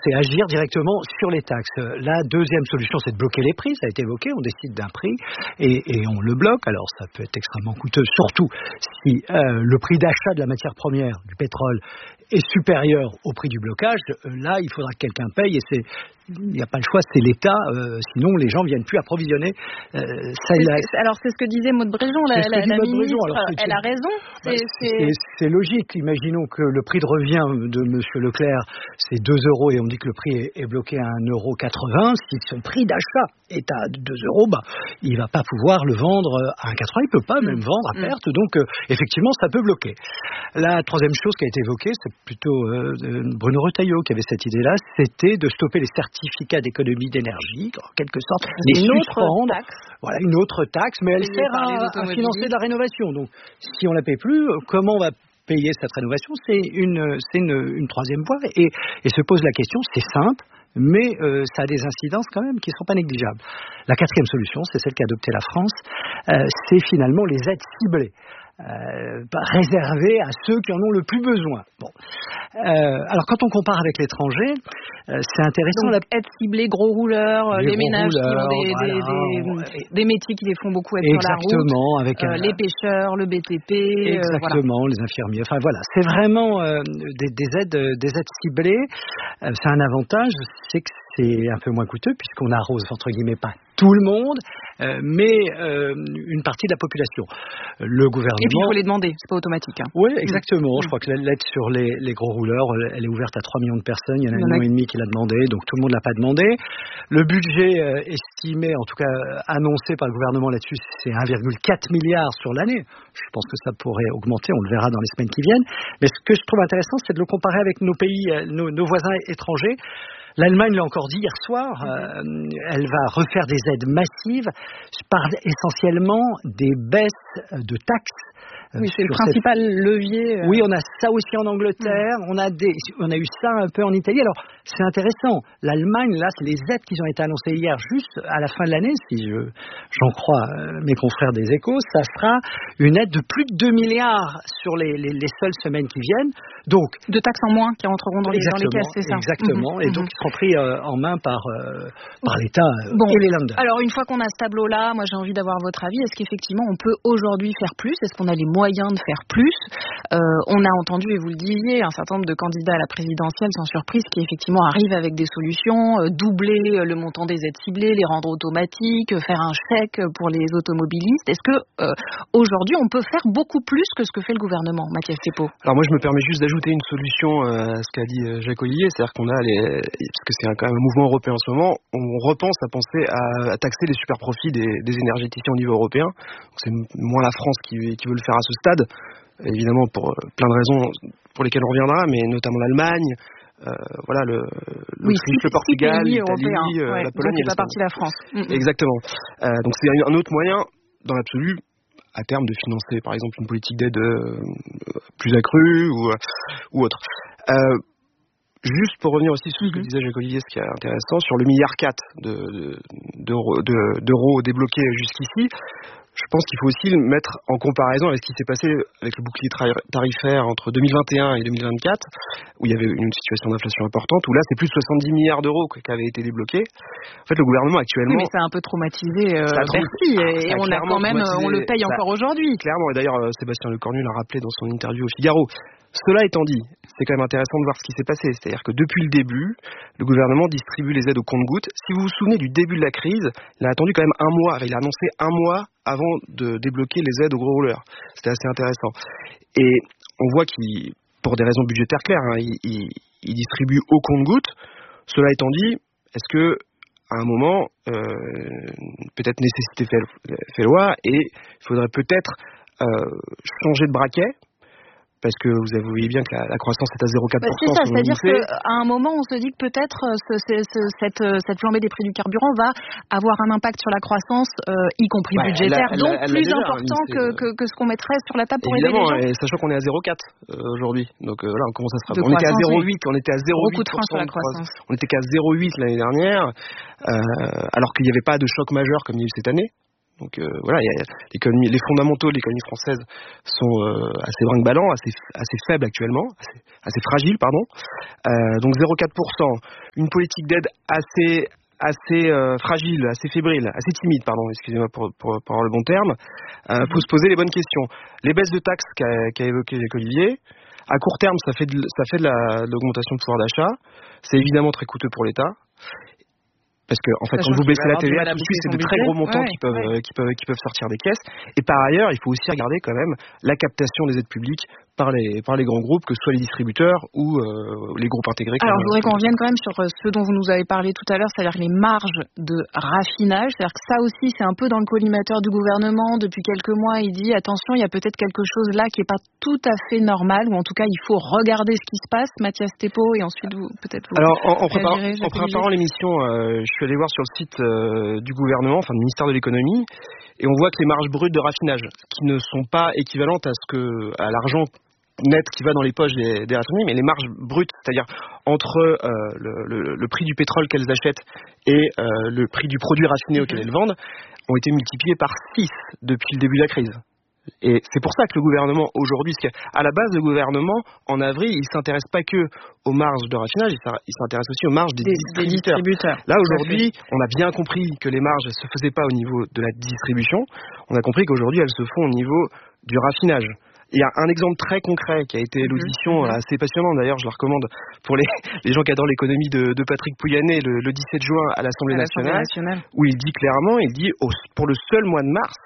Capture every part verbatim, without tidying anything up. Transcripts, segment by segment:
c'est agir directement sur les taxes. La deuxième solution, c'est de bloquer les prix. Ça a été évoqué. On décide d'un prix et, et on le bloque. Alors, ça peut être extrêmement coûteux, surtout si euh, le prix d'achat de la matière première, du pétrole, est supérieur au prix du blocage. Là, il faudra que quelqu'un paye et c'est il n'y a pas le choix, c'est l'État, euh, sinon les gens ne viennent plus approvisionner. Euh, ça, c'est la... ce que, alors c'est ce que disait Maud Bréjon, la, la, la ministre, alors, elle c'est, a raison. Bah, c'est, c'est... C'est, c'est logique, imaginons que le prix de revient de M. Leclerc, c'est deux euros et on dit que le prix est, est bloqué à un euro quatre-vingts. Si son prix d'achat est à deux euros, bah, il ne va pas pouvoir le vendre à un euro quatre-vingts, il ne peut pas même mmh. vendre à perte, mmh. donc euh, effectivement ça peut bloquer. La troisième chose qui a été évoquée, c'est plutôt euh, Bruno Retailleau qui avait cette idée-là, c'était de stopper les certificats d'économie d'énergie, en quelque sorte, les une suspendre. Autre taxe. Voilà, une autre taxe, mais elle sert à, à financer de la rénovation. Donc, si on ne la paie plus, comment on va payer cette rénovation? C'est une, c'est une, une troisième voie. Et, et se pose la question, c'est simple, mais euh, ça a des incidences quand même qui ne sont pas négligeables. La quatrième solution, c'est celle qu'a adoptée la France, euh, c'est finalement les aides ciblées. Euh, réservées à ceux qui en ont le plus besoin. Bon. Euh, alors quand on compare avec l'étranger, euh, c'est intéressant. Donc, la... être ciblé, gros rouleurs, les, les gros ménages rouleurs, qui ont des, voilà, des, des, des métiers qui les font beaucoup être exactement, sur la route, avec euh, un... les pêcheurs, le B T P, exactement, euh, voilà. les infirmiers. Enfin voilà, c'est vraiment euh, des, des aides, des aides ciblées. Euh, c'est un avantage, c'est que c'est un peu moins coûteux puisqu'on arrose entre guillemets pas tout le monde, euh, mais euh, une partie de la population. Le gouvernement. Et puis il faut les demander, c'est pas automatique. Hein. Oui, exactement. Mmh. Je crois que l'aide sur les, les gros rouleurs, elle est ouverte à trois millions de personnes. Il y en a un million et demi qui l'a demandé, donc tout le monde l'a pas demandé. Le budget euh, estimé, en tout cas annoncé par le gouvernement là-dessus, c'est un virgule quatre milliard sur l'année. Je pense que ça pourrait augmenter, on le verra dans les semaines qui viennent. Mais ce que je trouve intéressant, c'est de le comparer avec nos pays, nos, nos voisins étrangers. L'Allemagne l'a encore dit hier soir, euh, elle va refaire des aides massives. Je parle essentiellement des baisses de taxes. Oui, c'est le principal cette... levier. Euh... Oui, on a ça aussi en Angleterre, mmh. on a des, on a eu ça un peu en Italie. Alors, c'est intéressant. L'Allemagne, là, c'est les aides qui ont été annoncées hier, juste à la fin de l'année, si je, j'en crois euh, mes confrères des Échos, ça sera une aide de plus de deux milliards sur les, les, les seules semaines qui viennent. Donc, de taxes en moins qui rentreront dans les, dans les caisses, c'est ça? Exactement. Mmh. Et donc, ils seront pris euh, en main par, euh, par l'État euh, bon. et les Länder. Alors, une fois qu'on a ce tableau-là, moi, j'ai envie d'avoir votre avis. Est-ce qu'effectivement, on peut aujourd'hui faire plus? Est-ce qu'on a les moyens de faire plus? euh, On a entendu, et vous le disiez, un certain nombre de candidats à la présidentielle, sans surprise, qui effectivement arrivent avec des solutions, euh, doubler le montant des aides ciblées, les rendre automatiques, faire un chèque pour les automobilistes. Est-ce que euh, aujourd'hui, on peut faire beaucoup plus que ce que fait le gouvernement, Mathias Thépaut? Alors moi, je me permets juste d'ajouter une solution à ce qu'a dit Jacques Ollivier, c'est-à-dire qu'on a les, parce que c'est quand même un mouvement européen en ce moment, on repense à penser à, à taxer les super profits des, des énergéticiens au niveau européen. Donc c'est moins la France qui, qui veut le faire à ce stade, évidemment pour plein de raisons pour lesquelles on reviendra, mais notamment l'Allemagne. Euh, voilà le, le, oui, le Portugal, l'Italie, euh, ouais, la Pologne et pas partie de la France. Mm-hmm. Exactement. Euh, donc c'est un autre moyen, dans l'absolu, à terme, de financer, par exemple, une politique d'aide euh, plus accrue ou, ou autre. Euh, juste pour revenir aussi sur ce que disait Jacques Ollivier, ce qui est intéressant, sur le milliard quatre de, de, d'euros, de, d'euros débloqués jusqu'ici, je pense qu'il faut aussi le mettre en comparaison avec ce qui s'est passé avec le bouclier tarifaire entre deux mille vingt et un et deux mille vingt-quatre, où il y avait une situation d'inflation importante, où là c'est plus de soixante-dix milliards d'euros qui avaient été débloqués. En fait, le gouvernement actuellement... Oui, mais ça a un peu traumatisé euh, Bercy, et, et on a quand même, on le paye encore ça, aujourd'hui. Clairement, et d'ailleurs Sébastien Lecornu l'a rappelé dans son interview au Figaro. Cela étant dit, c'est quand même intéressant de voir ce qui s'est passé. C'est-à-dire que depuis le début, le gouvernement distribue les aides au compte-gouttes. Si vous vous souvenez du début de la crise, il a attendu quand même un mois. Il a annoncé un mois avant de débloquer les aides aux gros rouleurs. C'était assez intéressant. Et on voit qu'il, pour des raisons budgétaires claires, hein, il, il, il distribue au compte-gouttes. Cela étant dit, est-ce que à un moment, euh, peut-être nécessité fait, fait loi, et il faudrait peut-être euh, changer de braquet? Parce que vous voyez bien que la, la croissance est à zéro virgule quatre pour cent. Bah, c'est ça, c'est-à-dire qu'à un moment, on se dit que peut-être ce, ce, ce, cette, cette flambée des prix du carburant va avoir un impact sur la croissance, euh, y compris bah, budgétaire, elle a, elle a, donc elle plus déjà, important hein, que, que, que ce qu'on mettrait sur la table pour aider les gens. Évidemment, sachant qu'on est à zéro virgule quatre euh, aujourd'hui. Donc euh, là, comment ça sera? On était à zéro virgule huit, on était à zéro virgule huit pour cent de croissance. On était qu'à zéro virgule huit l'année dernière, euh, alors qu'il n'y avait pas de choc majeur comme il y a eu cette année. Donc euh, voilà, y a, l'économie, les fondamentaux de l'économie française sont euh, assez brinque-ballants, assez, assez faibles actuellement, assez, assez fragiles, pardon. Euh, donc zéro virgule quatre pour cent, une politique d'aide assez assez euh, fragile, assez fébrile, assez timide, pardon, excusez-moi pour, pour, pour avoir le bon terme. Il euh, faut se poser les bonnes questions. Les baisses de taxes qu'a, qu'a évoqué Olivier, à court terme, ça fait de, ça fait de, la, de l'augmentation de pouvoir d'achat. C'est évidemment très coûteux pour l'État. Parce que, en fait, quand vous baissez la T V A, tout de suite, c'est de très gros montants ouais, qui, peuvent, ouais. euh, qui, peuvent, qui peuvent sortir des caisses. Et par ailleurs, il faut aussi regarder quand même la captation des aides publiques par les, par les grands groupes, que ce soit les distributeurs ou euh, les groupes intégrés. Alors, je voudrais qu'on revienne quand même sur ce dont vous nous avez parlé tout à l'heure, c'est-à-dire les marges de raffinage. C'est-à-dire que ça aussi, c'est un peu dans le collimateur du gouvernement. Depuis quelques mois, il dit, attention, il y a peut-être quelque chose là qui n'est pas tout à fait normal, ou en tout cas, il faut regarder ce qui se passe. Mathias Thépaut, et ensuite, vous, peut-être vous... Alors, en, en, préparant, en préparant l'émission, euh, je suis allé voir sur le site euh, du gouvernement, enfin du ministère de l'économie, et on voit que les marges brutes de raffinage, qui ne sont pas équivalentes à ce que à l'argent net qui va dans les poches des, des raffineries, mais les marges brutes, c'est-à-dire entre euh, le, le, le prix du pétrole qu'elles achètent et euh, le prix du produit raffiné auquel elles vendent, ont été multipliées par six depuis le début de la crise. Et c'est pour ça que le gouvernement aujourd'hui, parce qu'à la base, le gouvernement, en avril, il ne s'intéresse pas que aux marges de raffinage, il s'intéresse aussi aux marges des, des, distributeurs. des distributeurs. Là, aujourd'hui, on a bien compris que les marges ne se faisaient pas au niveau de la distribution, on a compris qu'aujourd'hui, elles se font au niveau du raffinage. Il y a un exemple très concret qui a été l'audition mmh. assez passionnante, d'ailleurs je la recommande pour les, les gens qui adorent l'économie de, de Patrick Pouyanné le, le dix-sept juin à l'Assemblée, à l'Assemblée nationale, nationale, où il dit clairement, il dit au, pour le seul mois de mars,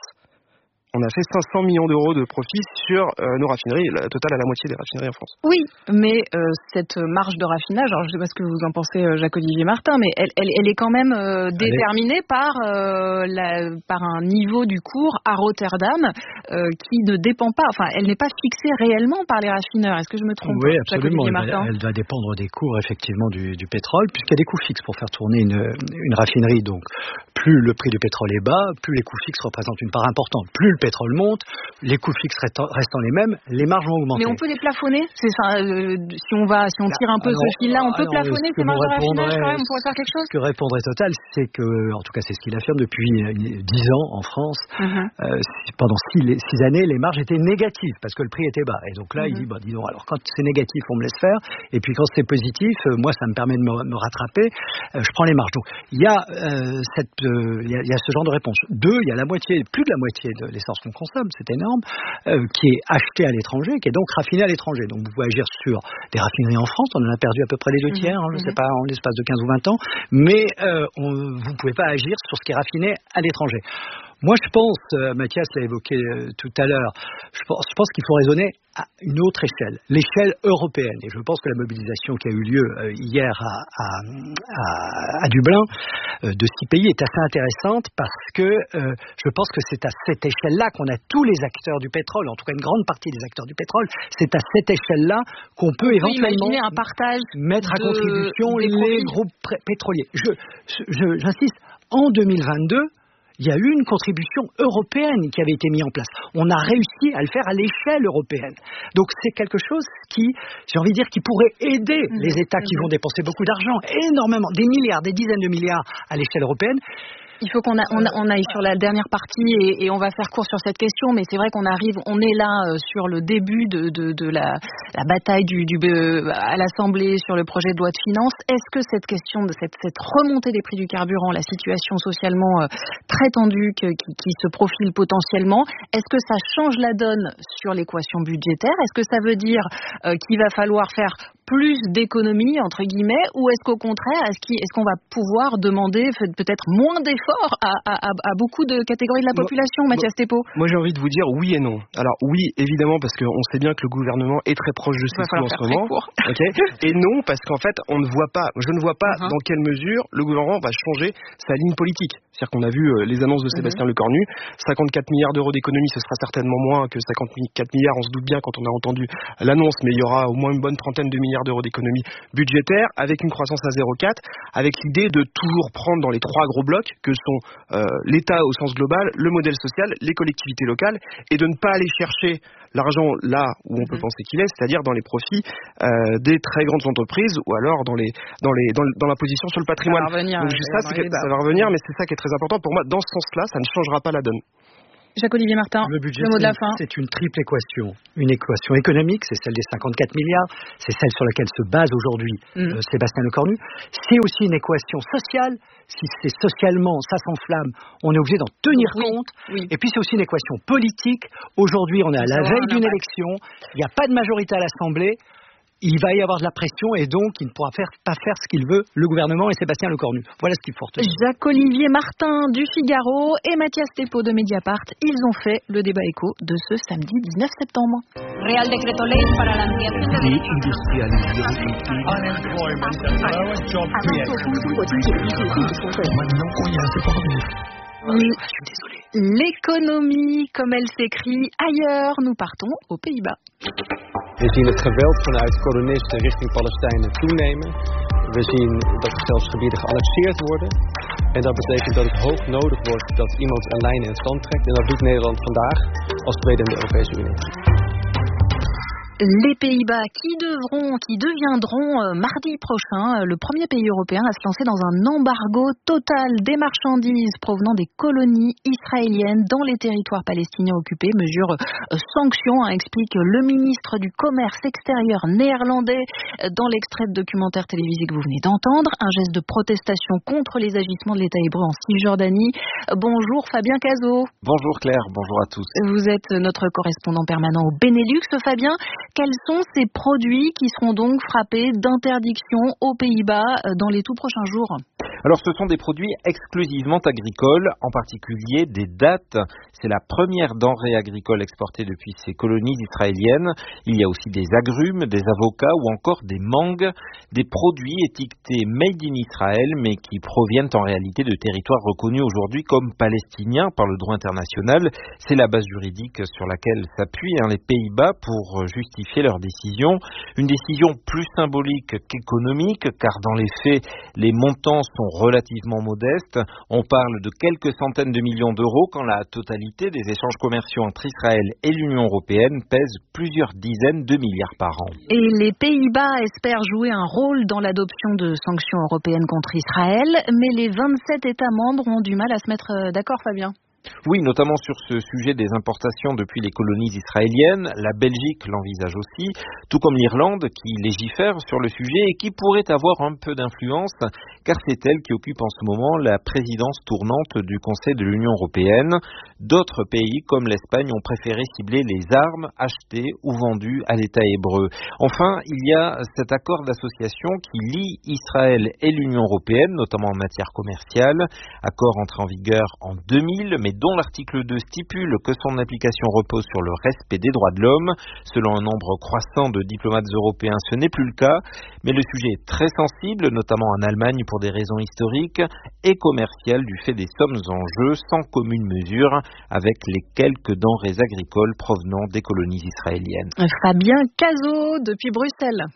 on a fait cinq cents millions d'euros de profit sur euh, nos raffineries, le total à la moitié des raffineries en France. Oui, mais euh, cette marge de raffinage, alors je ne sais pas ce que vous en pensez, euh, Jacques-Olivier Martin, mais elle, elle, elle est quand même euh, déterminée par, euh, la, par un niveau du cours à Rotterdam euh, qui ne dépend pas, enfin, elle n'est pas fixée réellement par les raffineurs. Est-ce que je me trompe? Oui, absolument. Elle, elle va dépendre des cours, effectivement, du, du pétrole, puisqu'il y a des coûts fixes pour faire tourner une, une raffinerie. Donc, plus le prix du pétrole est bas, plus les coûts fixes représentent une part importante. Plus le pétrole monte, les coûts fixes restant, restant les mêmes, les marges vont augmenter. Mais on peut les plafonner, c'est ça, euh, si on va, si on tire un peu alors, ce fil-là, on peut alors, plafonner ces marges de raffinage quand même, on pourrait faire quelque chose? Ce que répondrait Total, c'est que, en tout cas c'est ce qu'il affirme depuis dix ans en France, uh-huh. euh, pendant six, six années, les marges étaient négatives parce que le prix était bas. Et donc là, uh-huh. il dit, bah, dis donc, alors quand c'est négatif, on me laisse faire, et puis quand c'est positif, euh, moi ça me permet de me, me rattraper, euh, je prends les marges. Donc il y a euh, cette, euh, il y a, il y a ce genre de réponse. Deux, il y a la moitié, plus de la moitié de l'essence qu'on consomme, c'est énorme, euh, qui est acheté à l'étranger, qui est donc raffiné à l'étranger. Donc vous pouvez agir sur des raffineries en France, on en a perdu à peu près les deux tiers, hein, je ne sais pas, en l'espace de quinze ou vingt ans, mais euh, on, vous ne pouvez pas agir sur ce qui est raffiné à l'étranger. Moi, je pense, euh, Mathias l'a évoqué euh, tout à l'heure, je pense, je pense qu'il faut raisonner à une autre échelle, l'échelle européenne. Et je pense que la mobilisation qui a eu lieu euh, hier à, à, à, à Dublin euh, de six pays est assez intéressante parce que euh, je pense que c'est à cette échelle-là qu'on a tous les acteurs du pétrole, en tout cas une grande partie des acteurs du pétrole, c'est à cette échelle-là qu'on peut, peut éventuellement imaginer un partage mettre à contribution les profils. groupes pétroliers. Je, je, j'insiste, en deux mille vingt-deux, il y a eu une contribution européenne qui avait été mise en place. On a réussi à le faire à l'échelle européenne. Donc c'est quelque chose qui, j'ai envie de dire, qui pourrait aider mmh. les États qui vont dépenser beaucoup d'argent, énormément, des milliards, des dizaines de milliards à l'échelle européenne. Il faut qu'on a, on, on aille sur la dernière partie et, et on va faire court sur cette question, mais c'est vrai qu'on arrive, on est là euh, sur le début de, de, de la, la bataille du, du, euh, à l'Assemblée sur le projet de loi de finances. Est-ce que cette question de cette, cette remontée des prix du carburant, la situation socialement euh, très tendue que, qui, qui se profile potentiellement, est-ce que ça change la donne sur l'équation budgétaire? Est-ce que ça veut dire euh, qu'il va falloir faire plus d'économies, entre guillemets, ou est-ce qu'au contraire, est-ce, qu'il, est-ce qu'on va pouvoir demander peut-être moins d'efforts à, à, à beaucoup de catégories de la population, moi, Mathias Thépaut? Moi, j'ai envie de vous dire oui et non. Alors oui, évidemment, parce qu'on sait bien que le gouvernement est très proche de ses sous en ce moment. Okay. Et non, parce qu'en fait, on ne voit pas, je ne vois pas uh-huh. dans quelle mesure le gouvernement va changer sa ligne politique. C'est-à-dire qu'on a vu euh, les annonces de Sébastien uh-huh. Lecornu, cinquante-quatre milliards d'euros d'économie, ce sera certainement moins que cinquante-quatre milliards, on se doute bien quand on a entendu l'annonce, mais il y aura au moins une bonne trentaine de milliards milliards d'euros d'économies budgétaires, avec une croissance à zéro virgule quatre, avec l'idée de toujours prendre dans les trois gros blocs que sont euh, l'État au sens global, le modèle social, les collectivités locales, et de ne pas aller chercher l'argent là où on peut penser qu'il est, c'est-à-dire dans les profits euh, des très grandes entreprises ou alors dans les dans les dans, dans l'imposition sur le patrimoine. Ça va revenir, Donc ça, c'est que, ça va revenir, mais c'est ça qui est très important pour moi. Dans ce sens-là, ça ne changera pas la donne. Jacques-Olivier Martin, le budget, le mot de la fin. C'est une triple équation. Une équation économique, c'est celle des cinquante-quatre milliards, c'est celle sur laquelle se base aujourd'hui mm. euh, Sébastien Lecornu. C'est aussi une équation sociale. Si c'est socialement, ça s'enflamme, on est obligé d'en tenir oui, compte. Oui. Et puis c'est aussi une équation politique. Aujourd'hui, on est à la veille d'une élection. Il n'y a pas de majorité à l'Assemblée. Il va y avoir de la pression et donc il ne pourra faire, pas faire ce qu'il veut, le gouvernement et Sébastien Lecornu. Voilà ce qu'il faut retenir. Jacques-Olivier Martin du Figaro et Mathias Thépaut de Mediapart, ils ont fait le débat écho de ce samedi dix-neuf septembre. Real Decreto Ley para la ampliación de L'économie, comme elle s'écrit ailleurs, nous partons aux Pays-Bas. We zien het geweld vanuit kolonisten richting Palestijnen toenemen. We zien dat er zelfs gebieden geannexeerd worden. En dat betekent dat het hoog nodig wordt dat iemand een lijn in stand trekt. En dat doet Nederland vandaag als tweede in de Europese Unie. Les Pays-Bas qui devront, qui deviendront euh, mardi prochain euh, le premier pays européen à se lancer dans un embargo total des marchandises provenant des colonies israéliennes dans les territoires palestiniens occupés. Mesure euh, sanction, hein, explique le ministre du Commerce extérieur néerlandais euh, dans l'extrait de documentaire télévisé que vous venez d'entendre. Un geste de protestation contre les agissements de l'État hébreu en Cisjordanie. Euh, bonjour Fabien Cazot. Bonjour Claire, bonjour à tous. Vous êtes notre correspondant permanent au Benelux. Fabien, quels sont ces produits qui seront donc frappés d'interdiction aux Pays-Bas dans les tout prochains jours ? Alors ce sont des produits exclusivement agricoles, en particulier des dattes. C'est la première denrée agricole exportée depuis ces colonies israéliennes. Il y a aussi des agrumes, des avocats ou encore des mangues, des produits étiquetés Made in Israël mais qui proviennent en réalité de territoires reconnus aujourd'hui comme palestiniens par le droit international. C'est la base juridique sur laquelle s'appuient hein, les Pays-Bas pour justifier leur décision. Une décision plus symbolique qu'économique car dans les faits, les montants sont relativement modestes. On parle de quelques centaines de millions d'euros quand la totalité des échanges commerciaux entre Israël et l'Union européenne pèse plusieurs dizaines de milliards par an. Et les Pays-Bas espèrent jouer un rôle dans l'adoption de sanctions européennes contre Israël, mais les vingt-sept États membres ont du mal à se mettre d'accord, Fabien. Oui, notamment sur ce sujet des importations depuis les colonies israéliennes. La Belgique l'envisage aussi, tout comme l'Irlande qui légifère sur le sujet et qui pourrait avoir un peu d'influence car c'est elle qui occupe en ce moment la présidence tournante du Conseil de l'Union européenne. D'autres pays comme l'Espagne ont préféré cibler les armes achetées ou vendues à l'État hébreu. Enfin, il y a cet accord d'association qui lie Israël et l'Union européenne, notamment en matière commerciale. Accord entré en vigueur en deux mille, mais dont l'article deux stipule que son application repose sur le respect des droits de l'homme. Selon un nombre croissant de diplomates européens, ce n'est plus le cas, mais le sujet est très sensible, notamment en Allemagne pour des raisons historiques et commerciales du fait des sommes en jeu sans commune mesure avec les quelques denrées agricoles provenant des colonies israéliennes. Fabien Cazot depuis Bruxelles.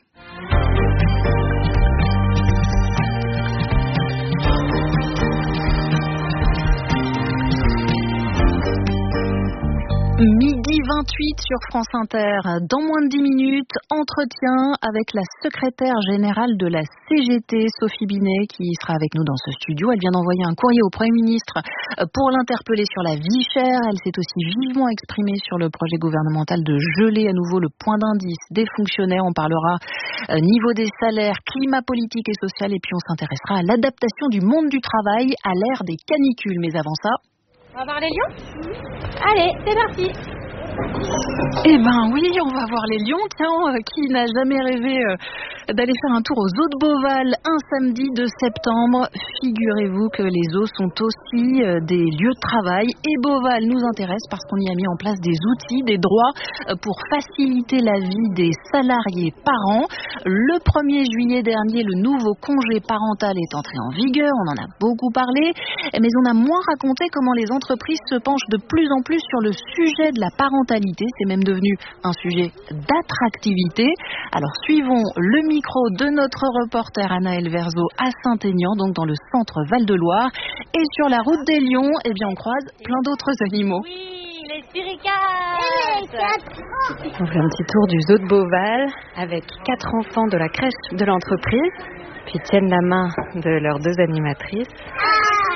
Midi vingt-huit sur France Inter. Dans moins de dix minutes, entretien avec la secrétaire générale de la C G T, Sophie Binet, qui sera avec nous dans ce studio. Elle vient d'envoyer un courrier au Premier ministre pour l'interpeller sur la vie chère. Elle s'est aussi vivement exprimée sur le projet gouvernemental de geler à nouveau le point d'indice des fonctionnaires. On parlera niveau des salaires, climat politique et social. Et puis on s'intéressera à l'adaptation du monde du travail à l'ère des canicules. Mais avant ça... On va voir les lions ? Allez, c'est parti. Eh ben oui, on va voir les lions. Tiens, euh, qui n'a jamais rêvé euh, d'aller faire un tour aux Eaux de Beauval un samedi de septembre. Figurez-vous que les eaux sont aussi des lieux de travail et Beauval nous intéresse parce qu'on y a mis en place des outils, des droits pour faciliter la vie des salariés parents. Le premier juillet dernier, le nouveau congé parental est entré en vigueur. On en a beaucoup parlé, mais on a moins raconté comment les entreprises se penchent de plus en plus sur le sujet de la parentalité. C'est même devenu un sujet d'attractivité. Alors suivons le micro de notre reporter Anaëlle Verzo à Saint-Aignan, donc dans le centre Val-de-Loire. Et sur la route des Lions, eh bien, on croise plein d'autres animaux. Oui, les suricates. On fait un petit tour du zoo de Beauval avec quatre enfants de la crèche de l'entreprise, puis tiennent la main de leurs deux animatrices. Ah,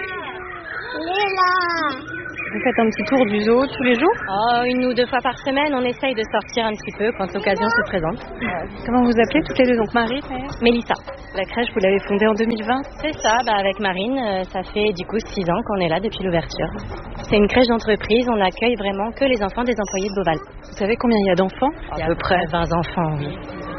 Léla. Vous faites un petit tour du zoo tous les jours? Oh, une ou deux fois par semaine, on essaye de sortir un petit peu quand l'occasion se présente. Comment vous appelez toutes les deux? Donc Marie, Mélissa. La crèche, vous l'avez fondée en deux mille vingt? C'est ça, bah avec Marine, euh, ça fait du coup six ans qu'on est là depuis l'ouverture. C'est une crèche d'entreprise, on accueille vraiment que les enfants des employés de Beauval. Vous savez combien il y a d'enfants? Il y a à peu près vingt enfants, oui.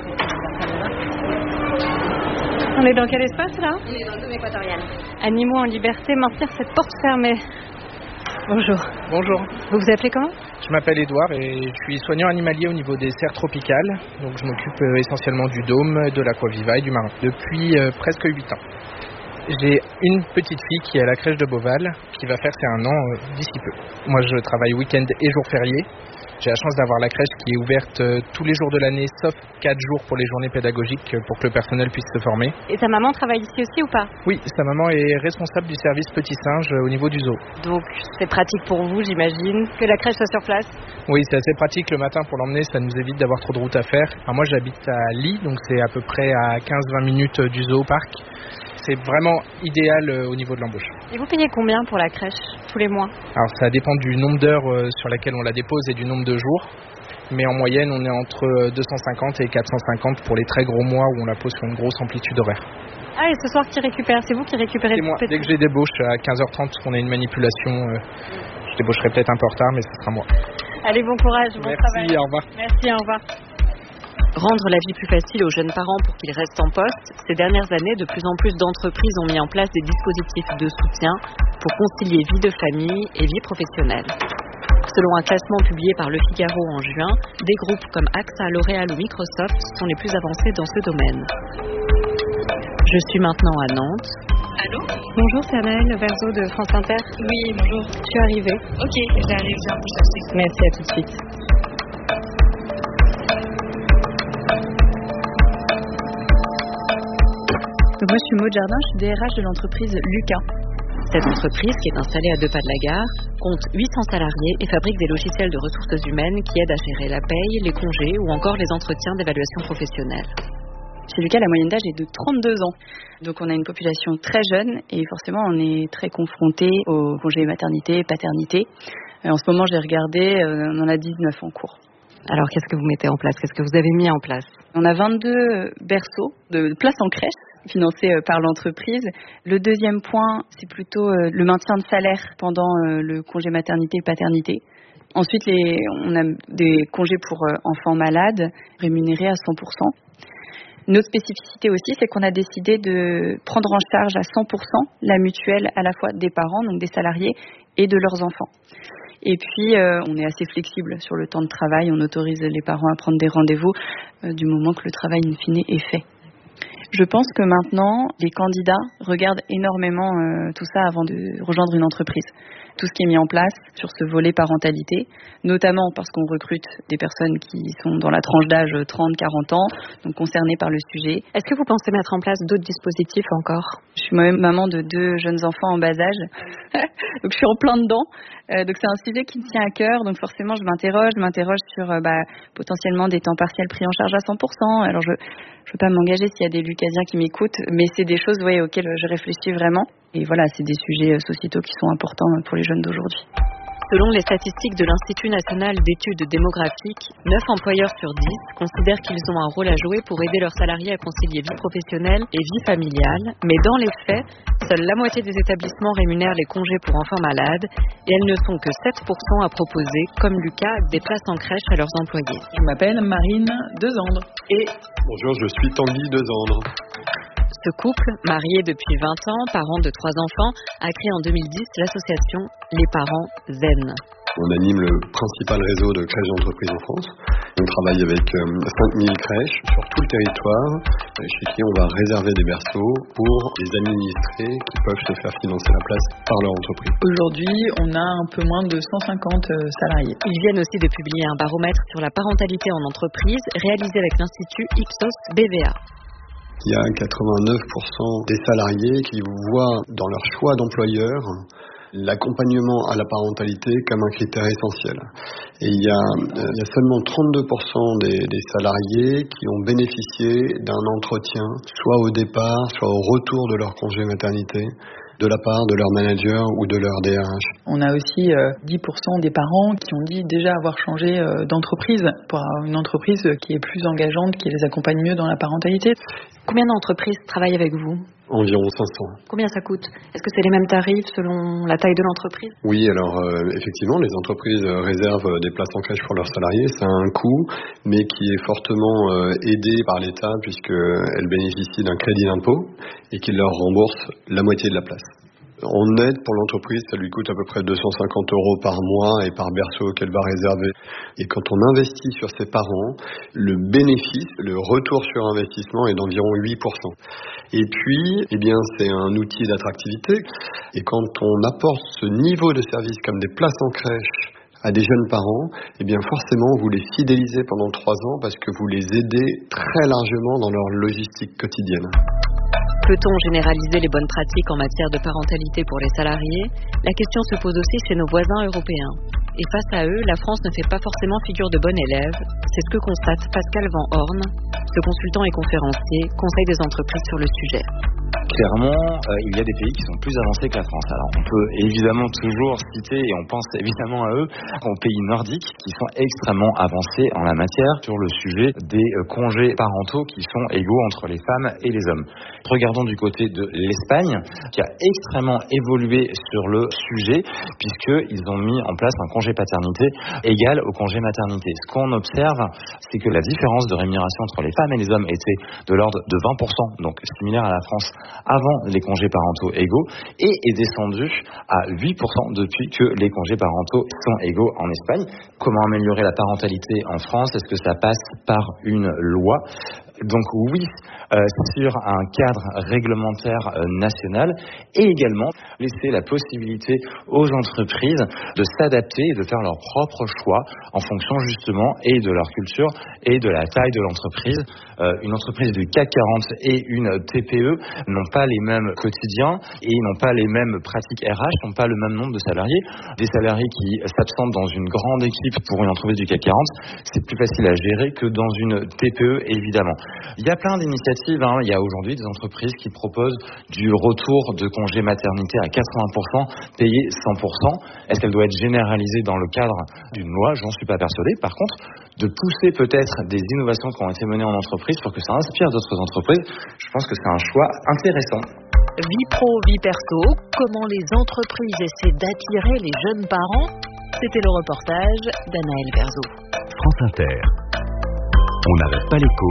On est dans quel espace là? On est dans le dôme équatorial. Animaux en liberté, maintenir cette porte fermée. Bonjour. Bonjour. Vous vous appelez comment? Je m'appelle Édouard et je suis soignant animalier au niveau des serres tropicales. Donc je m'occupe euh, essentiellement du dôme, de l'aquaviva et du marin depuis euh, presque huit ans. J'ai une petite fille qui est à la crèche de Beauval qui va faire ses un an euh, d'ici peu. Moi je travaille week-end et jours fériés. J'ai la chance d'avoir la crèche qui est ouverte euh, tous les jours de l'année, sauf quatre jours pour les journées pédagogiques euh, pour que le personnel puisse se former. Et sa maman travaille ici aussi ou pas? Oui, sa maman est responsable du service Petit Singe euh, au niveau du zoo. Donc c'est pratique pour vous, j'imagine, que la crèche soit sur place? Oui, c'est assez pratique le matin pour l'emmener, ça nous évite d'avoir trop de route à faire. Alors moi j'habite à Lille, donc c'est à peu près à quinze à vingt minutes du zoo parc. C'est vraiment idéal euh, au niveau de l'embauche. Et vous payez combien pour la crèche tous les mois? Alors ça dépend du nombre d'heures euh, sur lesquelles on la dépose et du nombre de jours. Mais en moyenne, on est entre deux cent cinquante et quatre cent cinquante pour les très gros mois où on la pose sur une grosse amplitude horaire. Ah, et ce soir qui récupère, c'est vous qui récupérez? C'est moi. Dès que j'ai débauche à quinze heures trente, on a une manipulation. Euh, je débaucherai peut-être un peu en retard, mais ce sera moi. Allez, bon courage, bon Merci, travail. Merci, au revoir. Merci, au revoir. Rendre la vie plus facile aux jeunes parents pour qu'ils restent en poste, ces dernières années, de plus en plus d'entreprises ont mis en place des dispositifs de soutien pour concilier vie de famille et vie professionnelle. Selon un classement publié par Le Figaro en juin, des groupes comme A X A, L'Oréal ou Microsoft sont les plus avancés dans ce domaine. Je suis maintenant à Nantes. Allô? Bonjour, c'est Anaëlle Verzo de France Inter. Oui, bonjour. Je suis arrivée. Ok, j'arrive, viens, bouge la. Merci, à tout de suite. Donc moi je suis Maud Jardin, je suis D R H de l'entreprise Lucas. Cette entreprise, qui est installée à deux pas de la gare, compte huit cents salariés et fabrique des logiciels de ressources humaines qui aident à gérer la paye, les congés ou encore les entretiens d'évaluation professionnelle. Chez Lucas, la moyenne d'âge est de trente-deux ans. Donc on a une population très jeune et forcément on est très confronté aux congés maternité, paternité. Et en ce moment j'ai regardé, on en a dix-neuf en cours. Alors qu'est-ce que vous mettez en place? Qu'est-ce que vous avez mis en place? On a vingt-deux berceaux de places en crèche financés par l'entreprise. Le deuxième point, c'est plutôt le maintien de salaire pendant le congé maternité et paternité. Ensuite, les, on a des congés pour enfants malades rémunérés à cent pour cent. Une autre spécificité aussi, c'est qu'on a décidé de prendre en charge à cent pour cent la mutuelle à la fois des parents, donc des salariés, et de leurs enfants. Et puis, euh, on est assez flexible sur le temps de travail. On autorise les parents à prendre des rendez-vous euh, du moment que le travail, in fine, est fait. Je pense que maintenant, les candidats regardent énormément euh, tout ça avant de rejoindre une entreprise. Tout ce qui est mis en place sur ce volet parentalité, notamment parce qu'on recrute des personnes qui sont dans la tranche d'âge trente à quarante ans, donc concernées par le sujet. Est-ce que vous pensez mettre en place d'autres dispositifs encore? Je suis moi-même maman de deux jeunes enfants en bas âge, donc je suis en plein dedans. Euh, donc c'est un sujet qui me tient à cœur, donc forcément je m'interroge, je m'interroge sur euh, bah, potentiellement des temps partiels pris en charge à cent pour cent. Alors je ne veux pas m'engager s'il y a des Lucasiens qui m'écoutent, mais c'est des choses ouais, auxquelles je réfléchis vraiment. Et voilà, c'est des sujets sociétaux qui sont importants pour les jeunes d'aujourd'hui. Selon les statistiques de l'Institut national d'études démographiques, neuf employeurs sur dix considèrent qu'ils ont un rôle à jouer pour aider leurs salariés à concilier vie professionnelle et vie familiale. Mais dans les faits, seule la moitié des établissements rémunèrent les congés pour enfants malades et elles ne sont que sept pour cent à proposer, comme Lucas, des places en crèche à leurs employés. Je m'appelle Marine Dezandre. Et bonjour, je suis Tanguy Dezandre. Ce couple, marié depuis vingt ans, parent de trois enfants, a créé en deux mille dix l'association Les Parents Zen. On anime le principal réseau de crèches d'entreprise en France. On travaille avec cinq mille crèches sur tout le territoire, chez qui on va réserver des berceaux pour les administrés qui peuvent se faire financer la place par leur entreprise. Aujourd'hui, on a un peu moins de cent cinquante salariés. Ils viennent aussi de publier un baromètre sur la parentalité en entreprise, réalisé avec l'Institut Ipsos B V A. Il y a quatre-vingt-neuf pour cent des salariés qui voient dans leur choix d'employeur l'accompagnement à la parentalité comme un critère essentiel. Et il y a, il y a seulement trente-deux pour cent des, des salariés qui ont bénéficié d'un entretien, soit au départ, soit au retour de leur congé maternité, de la part de leur manager ou de leur D R H. On a aussi euh, dix pour cent des parents qui ont dit déjà avoir changé euh, d'entreprise pour avoir une entreprise qui est plus engageante, qui les accompagne mieux dans la parentalité. Combien d'entreprises travaillent avec vous ? Environ cinq cents. Combien ça coûte ? Est-ce que c'est les mêmes tarifs selon la taille de l'entreprise ? Oui, alors euh, effectivement, les entreprises réservent des places en crèche pour leurs salariés. Ça a un coût, mais qui est fortement euh, aidé par l'État puisqu'elles bénéficient d'un crédit d'impôt et qu'il leur rembourse la moitié de la place. En net, pour l'entreprise, ça lui coûte à peu près deux cent cinquante euros par mois et par berceau qu'elle va réserver. Et quand on investit sur ses parents, le bénéfice, le retour sur investissement est d'environ huit pour cent. Et puis, eh bien, c'est un outil d'attractivité. Et quand on apporte ce niveau de service comme des places en crèche à des jeunes parents, eh bien forcément vous les fidélisez pendant trois ans parce que vous les aidez très largement dans leur logistique quotidienne. Peut-on généraliser les bonnes pratiques en matière de parentalité pour les salariés ? La question se pose aussi chez nos voisins européens. Et face à eux, la France ne fait pas forcément figure de bonne élève. C'est ce que constate Pascal Van Horn, ce consultant et conférencier, conseil des entreprises sur le sujet. Clairement, euh, il y a des pays qui sont plus avancés que la France. Alors, on peut évidemment toujours citer, et on pense évidemment à eux, aux pays nordiques qui sont extrêmement avancés en la matière sur le sujet des euh, congés parentaux qui sont égaux entre les femmes et les hommes. Regardons du côté de l'Espagne, qui a extrêmement évolué sur le sujet, puisqu'ils ont mis en place un congé paternité égal au congé maternité. Ce qu'on observe, c'est que la différence de rémunération entre les femmes et les hommes était de l'ordre de vingt pour cent, donc similaire à la France avant les congés parentaux égaux, et est descendu à huit pour cent depuis que les congés parentaux sont égaux en Espagne. Comment améliorer la parentalité en France ? Est-ce que ça passe par une loi ? Donc oui, euh, sur un cadre réglementaire euh, national, et également laisser la possibilité aux entreprises de s'adapter et de faire leurs propres choix en fonction justement et de leur culture et de la taille de l'entreprise. Euh, une entreprise du C A C quarante et une T P E n'ont pas les mêmes quotidiens et n'ont pas les mêmes pratiques R H, n'ont pas le même nombre de salariés. Des salariés qui s'absentent dans une grande équipe pour une entreprise du C A C quarante, c'est plus facile à gérer que dans une T P E évidemment. Il y a plein d'initiatives, hein. Il y a aujourd'hui des entreprises qui proposent du retour de congé maternité à quatre-vingts pour cent, payé cent pour cent. Est-ce qu'elle doit être généralisée dans le cadre d'une loi ? J'en suis pas persuadé. Par contre, de pousser peut-être des innovations qui ont été menées en entreprise pour que ça inspire d'autres entreprises, je pense que c'est un choix intéressant. Vie pro, vie perso, comment les entreprises essaient d'attirer les jeunes parents ? C'était le reportage d'Anaël Berzo. France Inter. On n'arrête pas l'écho.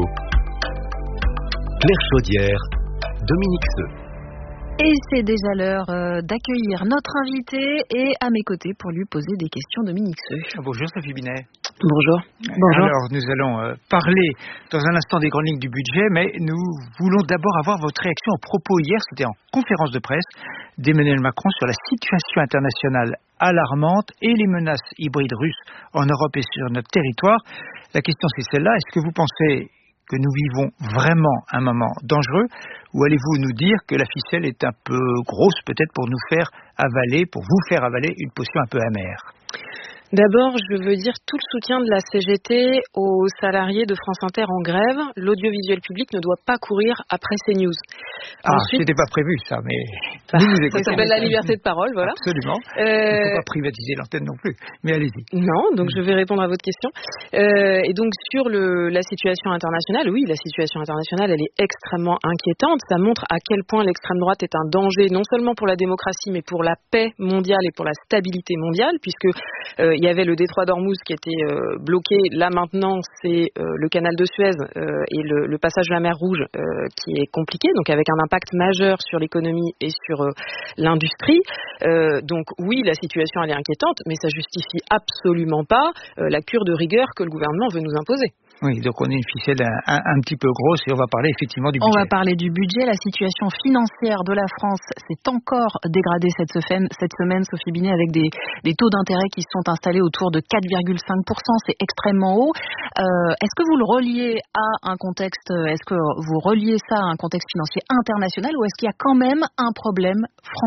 Claire Chaudière, Dominique Seux. Et c'est déjà l'heure euh, d'accueillir notre invité et à mes côtés pour lui poser des questions, Dominique Seux. Bonjour Sophie Binet. Bonjour. Bonjour. Alors nous allons euh, parler dans un instant des grandes lignes du budget, mais nous voulons d'abord avoir votre réaction au propos hier, c'était en conférence de presse d'Emmanuel Macron sur la situation internationale alarmante et les menaces hybrides russes en Europe et sur notre territoire. La question c'est celle-là, est-ce que vous pensez que nous vivons vraiment un moment dangereux, ou allez-vous nous dire que la ficelle est un peu grosse peut-être pour nous faire avaler, pour vous faire avaler une potion un peu amère ? D'abord, je veux dire tout le soutien de la C G T aux salariés de France Inter en grève. L'audiovisuel public ne doit pas courir après ces news. Ah, Ensuite, c'était pas prévu ça, mais bah, nous nous ça s'appelle la liberté de parole, voilà. Absolument. Euh... Il ne faut pas privatiser l'antenne non plus, mais allez-y. Non, donc mmh. je vais répondre à votre question. Euh, et donc sur le, la situation internationale, oui, la situation internationale, elle est extrêmement inquiétante. Ça montre à quel point l'extrême droite est un danger, non seulement pour la démocratie, mais pour la paix mondiale et pour la stabilité mondiale, puisque euh, il y avait le détroit d'Ormuz qui était euh, bloqué. Là maintenant, c'est euh, le canal de Suez euh, et le, le passage de la mer Rouge euh, qui est compliqué, donc avec un impact majeur sur l'économie et sur euh, l'industrie. Euh, donc oui, la situation elle est inquiétante, mais ça justifie absolument pas euh, la cure de rigueur que le gouvernement veut nous imposer. Oui, donc on est une ficelle un, un, un petit peu grosse et on va parler effectivement du budget. On va parler du budget. La situation financière de la France s'est encore dégradée cette semaine, cette semaine Sophie Binet, avec des, des taux d'intérêt qui se sont installés autour de quatre virgule cinq pour cent. C'est extrêmement haut. Euh, est-ce que vous le reliez à un contexte, est-ce que vous reliez ça à un contexte financier international ou est-ce qu'il y a quand même un problème français ?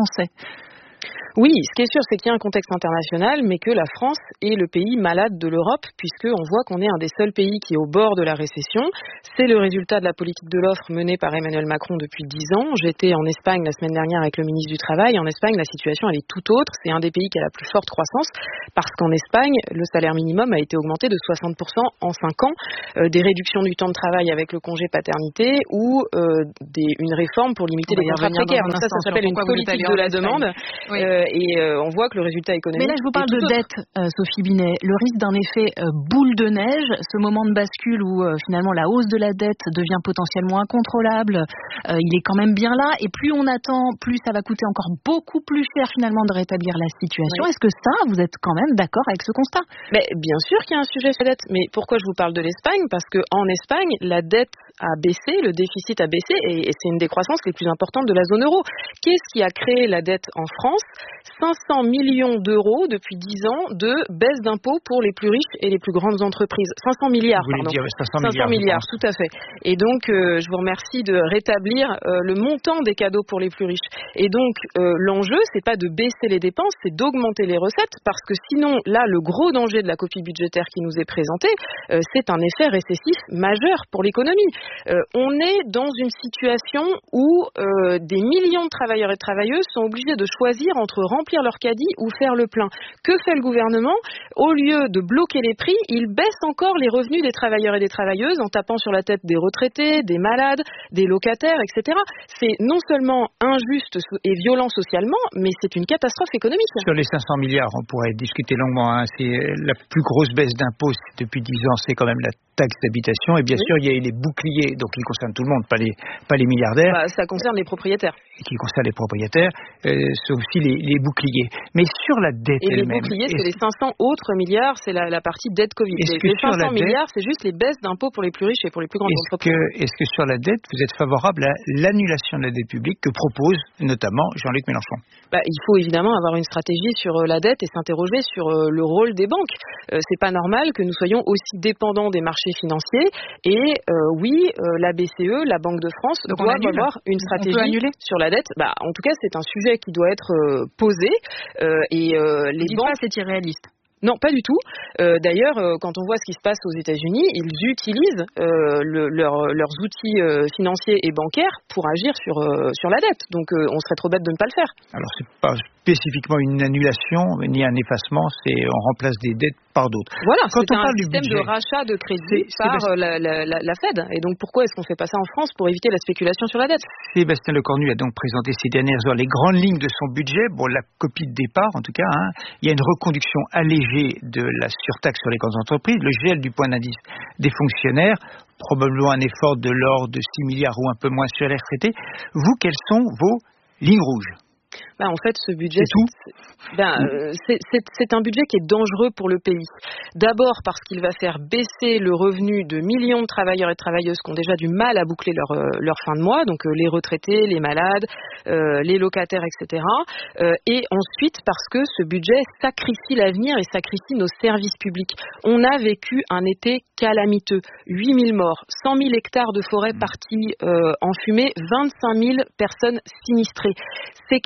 Oui, ce qui est sûr, c'est qu'il y a un contexte international, mais que la France est le pays malade de l'Europe, puisqu'on voit qu'on est un des seuls pays qui est au bord de la récession. C'est le résultat de la politique de l'offre menée par Emmanuel Macron depuis dix ans. J'étais en Espagne la semaine dernière avec le ministre du Travail. En Espagne, la situation, elle est tout autre. C'est un des pays qui a la plus forte croissance, parce qu'en Espagne, le salaire minimum a été augmenté de soixante pour cent en cinq ans. Euh, des réductions du temps de travail avec le congé paternité ou euh, des, une réforme pour limiter les contrats précaires. Donc ça, ça s'appelle une politique de la demande. Oui. Euh, et euh, on voit que le résultat économique... Mais là, je vous parle de dette, euh, Sophie Binet. Le risque d'un effet euh, boule de neige, ce moment de bascule où euh, finalement la hausse de la dette devient potentiellement incontrôlable, euh, il est quand même bien là. Et plus on attend, plus ça va coûter encore beaucoup plus cher finalement de rétablir la situation. Oui. Est-ce que ça, vous êtes quand même d'accord avec ce constat ? Mais bien sûr qu'il y a un sujet sur la dette. Mais pourquoi je vous parle de l'Espagne ? Parce qu'en Espagne, la dette a baissé, le déficit a baissé et, et c'est une des croissances les plus importantes de la zone euro. Qu'est-ce qui a créé la dette en France ? cinq cents millions d'euros depuis dix ans de baisse d'impôts pour les plus riches et les plus grandes entreprises. cinq cents milliards, vous pardon. Dire cinq cents, cinq cents milliards, tout à fait. Et donc, euh, je vous remercie de rétablir euh, le montant des cadeaux pour les plus riches. Et donc, euh, l'enjeu, c'est pas de baisser les dépenses, c'est d'augmenter les recettes, parce que sinon, là, le gros danger de la copie budgétaire qui nous est présentée, euh, c'est un effet récessif majeur pour l'économie. Euh, on est dans une situation où euh, des millions de travailleurs et de travailleuses sont obligés de choisir entre remplir leur caddie ou faire le plein. Que fait le gouvernement ? Au lieu de bloquer les prix, il baisse encore les revenus des travailleurs et des travailleuses en tapant sur la tête des retraités, des malades, des locataires, et cetera. C'est non seulement injuste et violent socialement, mais c'est une catastrophe économique. Sur les cinq cents milliards, on pourrait discuter longuement. Hein. C'est la plus grosse baisse d'impôts depuis dix ans, c'est quand même la taxe d'habitation. Et bien oui. sûr, il y a eu les boucliers, donc qui concernent tout le monde, pas les, pas les milliardaires. Bah, ça concerne les propriétaires. Qui concerne les propriétaires, euh, c'est aussi les, les boucliers. Mais sur la dette et elle-même... Et les boucliers, c'est les cinq cents autres milliards, c'est la, la partie dette Covid. Les, les cinq cents milliards, dette, c'est juste les baisses d'impôts pour les plus riches et pour les plus grandes est-ce entreprises. Que, est-ce que sur la dette, vous êtes favorable à l'annulation de la dette publique que propose notamment Jean-Luc Mélenchon ? Bah, il faut évidemment avoir une stratégie sur la dette et s'interroger sur le rôle des banques. Euh, c'est pas normal que nous soyons aussi dépendants des marchés financiers. Et euh, oui, euh, la B C E, la Banque de France, donc doivent avoir une stratégie sur la dette. Bah, en tout cas, c'est un sujet qui doit être euh, posé. Euh, et euh, les banques, c'est irréaliste. Non, pas du tout. Euh, d'ailleurs, euh, quand on voit ce qui se passe aux États-Unis, ils utilisent euh, le, leur, leurs outils euh, financiers et bancaires pour agir sur euh, sur la dette. Donc, euh, on serait trop bête de ne pas le faire. Alors, c'est pas spécifiquement une annulation ni un effacement, c'est on remplace des dettes par d'autres. Voilà, quand c'est on un parle système du budget, de rachat de crédit par la, la, la, la Fed. Et donc, pourquoi est-ce qu'on fait pas ça en France pour éviter la spéculation sur la dette ? Sébastien Lecornu a donc présenté ces dernières heures les grandes lignes de son budget. Bon, la copie de départ, en tout cas, hein. Il y a une reconduction allégée de la surtaxe sur les grandes entreprises, le gel du point d'indice des fonctionnaires, probablement un effort de l'ordre de six milliards ou un peu moins sur les retraités. Vous, quelles sont vos lignes rouges ? Ben, en fait, ce budget, c'est, tout c'est, ben, euh, c'est, c'est, c'est un budget qui est dangereux pour le pays. D'abord parce qu'il va faire baisser le revenu de millions de travailleurs et de travailleuses qui ont déjà du mal à boucler leur, euh, leur fin de mois, donc euh, les retraités, les malades, euh, les locataires, et cetera. Euh, et ensuite parce que ce budget sacrifie l'avenir et sacrifie nos services publics. On a vécu un été calamiteux, huit mille morts, cent mille hectares de forêt partis euh, en fumée, vingt-cinq mille personnes sinistrées. Ces catastrophes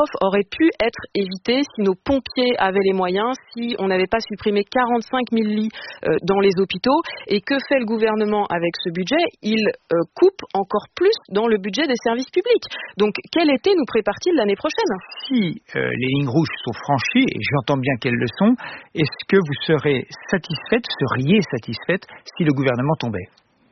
catastrophe aurait pu être évitée si nos pompiers avaient les moyens, si on n'avait pas supprimé quarante-cinq mille lits euh, dans les hôpitaux. Et que fait le gouvernement avec ce budget? Il euh, coupe encore plus dans le budget des services publics. Donc, quel été nous prépare-t-il l'année prochaine? Si euh, les lignes rouges sont franchies, et j'entends bien qu'elles le sont, est-ce que vous serez satisfaite, seriez satisfaite si le gouvernement tombait?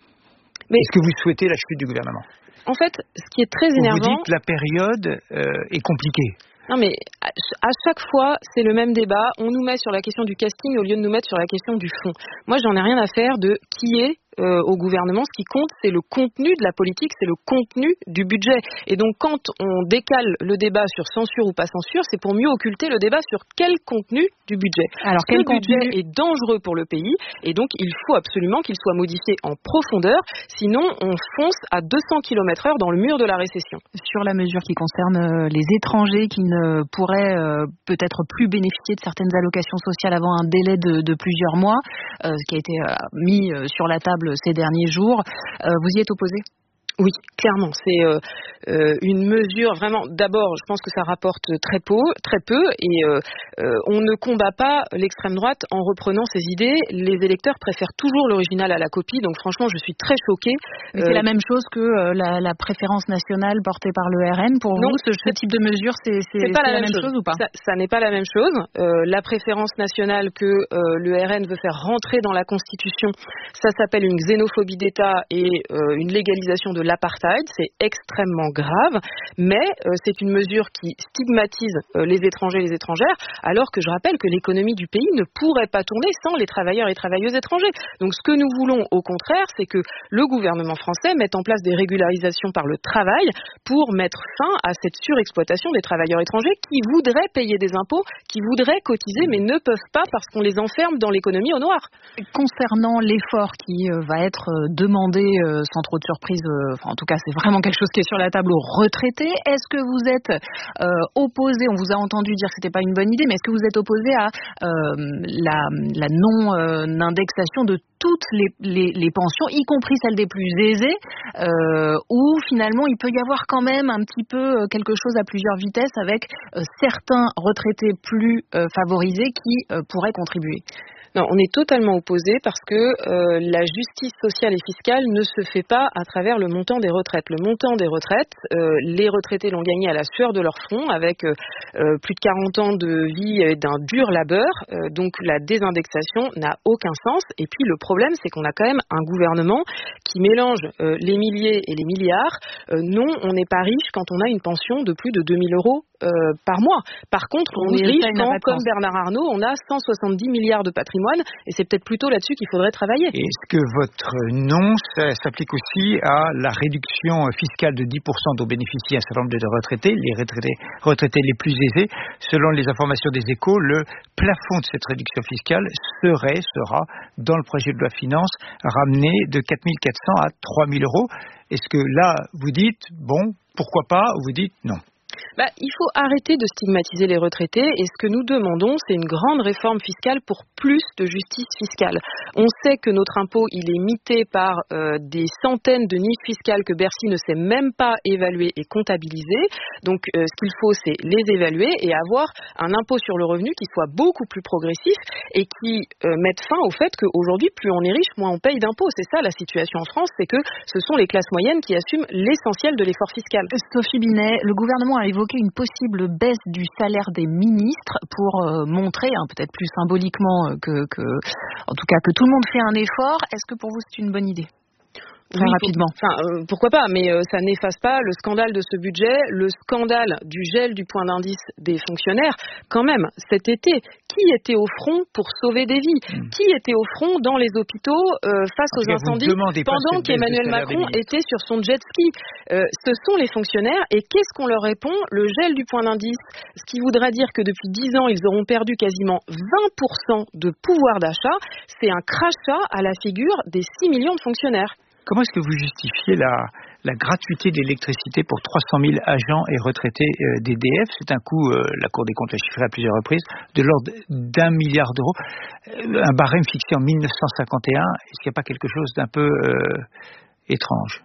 Mais est-ce que vous souhaitez la chute du gouvernement? En fait, ce qui est très énervant... Vous dites que la période euh, est compliquée. Non mais à chaque fois, c'est le même débat. On nous met sur la question du casting au lieu de nous mettre sur la question du fond. Moi, j'en ai rien à faire de qui est euh, au gouvernement. Ce qui compte, c'est le contenu de la politique, c'est le contenu du budget. Et donc, quand on décale le débat sur censure ou pas censure, c'est pour mieux occulter le débat sur quel contenu du budget. Alors, quel le budget contenu... est dangereux pour le pays, et donc il faut absolument qu'il soit modifié en profondeur. Sinon, on fonce à deux cents kilomètres heure dans le mur de la récession. Sur la mesure qui concerne les étrangers qui ne pourraient euh, peut-être plus bénéficier de certaines allocations sociales avant un délai de, de plusieurs mois, euh, ce qui a été euh, mis euh, sur la table ces derniers jours. Euh, vous y êtes opposé ? Oui, clairement, c'est euh, euh, une mesure vraiment. D'abord, je pense que ça rapporte très peu, très peu, et euh, euh, on ne combat pas l'extrême droite en reprenant ses idées. Les électeurs préfèrent toujours l'original à la copie, donc franchement, je suis très choquée. Mais euh, c'est la même chose que euh, la, la préférence nationale portée par le R N. Pour non, vous, ce, ce type de mesure, c'est, c'est, c'est pas c'est la, la même, même chose, chose ou pas? Ça, ça n'est pas la même chose. Euh, la préférence nationale que euh, le R N veut faire rentrer dans la Constitution, ça s'appelle une xénophobie d'État et euh, une légalisation de l'apartheid, c'est extrêmement grave, mais euh, c'est une mesure qui stigmatise euh, les étrangers et les étrangères, alors que je rappelle que l'économie du pays ne pourrait pas tourner sans les travailleurs et travailleuses étrangers. Donc ce que nous voulons au contraire, c'est que le gouvernement français mette en place des régularisations par le travail pour mettre fin à cette surexploitation des travailleurs étrangers qui voudraient payer des impôts, qui voudraient cotiser, mais ne peuvent pas parce qu'on les enferme dans l'économie au noir. Concernant l'effort qui euh, va être euh, demandé euh, sans trop de surprise, euh, enfin en tout cas c'est vraiment quelque chose qui est sur la table aux retraités. Est-ce que vous êtes euh, opposé, on vous a entendu dire que c'était pas une bonne idée, mais est-ce que vous êtes opposé à euh, la, la non-indexation de toutes les, les, les pensions, y compris celles des plus aisées, euh, où finalement il peut y avoir quand même un petit peu quelque chose à plusieurs vitesses avec euh, certains retraités plus euh, favorisés qui euh, pourraient contribuer? Non, on est totalement opposé parce que euh, la justice sociale et fiscale ne se fait pas à travers le montant des retraites. Le montant des retraites, euh, les retraités l'ont gagné à la sueur de leur front avec euh, plus de quarante ans de vie et d'un dur labeur. Euh, donc la désindexation n'a aucun sens. Et puis le problème, c'est qu'on a quand même un gouvernement qui mélange euh, les milliers et les milliards. Euh, non, on n'est pas riche quand on a une pension de plus de deux mille euros euh, par mois. Par contre, on est riche quand, comme Bernard Arnault, on a cent soixante-dix milliards de patrimoine. Et c'est peut-être plutôt là-dessus qu'il faudrait travailler. Est-ce que votre non ça s'applique aussi à la réduction fiscale de dix pour cent dont bénéficient un certain nombre de retraités, les retraités, retraités les plus aisés? Selon les informations des Échos, le plafond de cette réduction fiscale serait, sera, dans le projet de loi finance, ramené de quatre mille quatre cents à trois mille euros. Est-ce que là, vous dites, bon, pourquoi pas, ou vous dites non? Bah, il faut arrêter de stigmatiser les retraités et ce que nous demandons, c'est une grande réforme fiscale pour plus de justice fiscale. On sait que notre impôt, il est mité par euh, des centaines de niches fiscales que Bercy ne sait même pas évaluer et comptabiliser. Donc, euh, ce qu'il faut, c'est les évaluer et avoir un impôt sur le revenu qui soit beaucoup plus progressif et qui euh, mette fin au fait qu'aujourd'hui, plus on est riche, moins on paye d'impôts. C'est ça la situation en France, c'est que ce sont les classes moyennes qui assument l'essentiel de l'effort fiscal. Sophie Binet, le gouvernement a évoqué une possible baisse du salaire des ministres pour euh, montrer, hein, peut-être plus symboliquement euh, que, que, en tout cas, que tout le monde fait un effort. Est-ce que pour vous c'est une bonne idée? Très oui, rapidement. Pour, enfin, euh, pourquoi pas, mais euh, ça n'efface pas le scandale de ce budget, le scandale du gel du point d'indice des fonctionnaires. Quand même, cet été, qui était au front pour sauver des vies? mmh. Qui était au front dans les hôpitaux euh, face aux incendies pendant qu'Emmanuel Macron était sur son jet ski? euh, Ce sont les fonctionnaires, et qu'est-ce qu'on leur répond? Le gel du point d'indice, ce qui voudra dire que depuis dix ans, ils auront perdu quasiment vingt pour cent de pouvoir d'achat. C'est un crachat à la figure des six millions de fonctionnaires. Comment est-ce que vous justifiez la, la gratuité de l'électricité pour trois cent mille agents et retraités euh, d'E D F? C'est un coût, euh, la Cour des comptes l'a chiffré à plusieurs reprises, de l'ordre d'un milliard d'euros. Euh, un barème fixé en mille neuf cent cinquante et un, est-ce qu'il n'y a pas quelque chose d'un peu euh, étrange?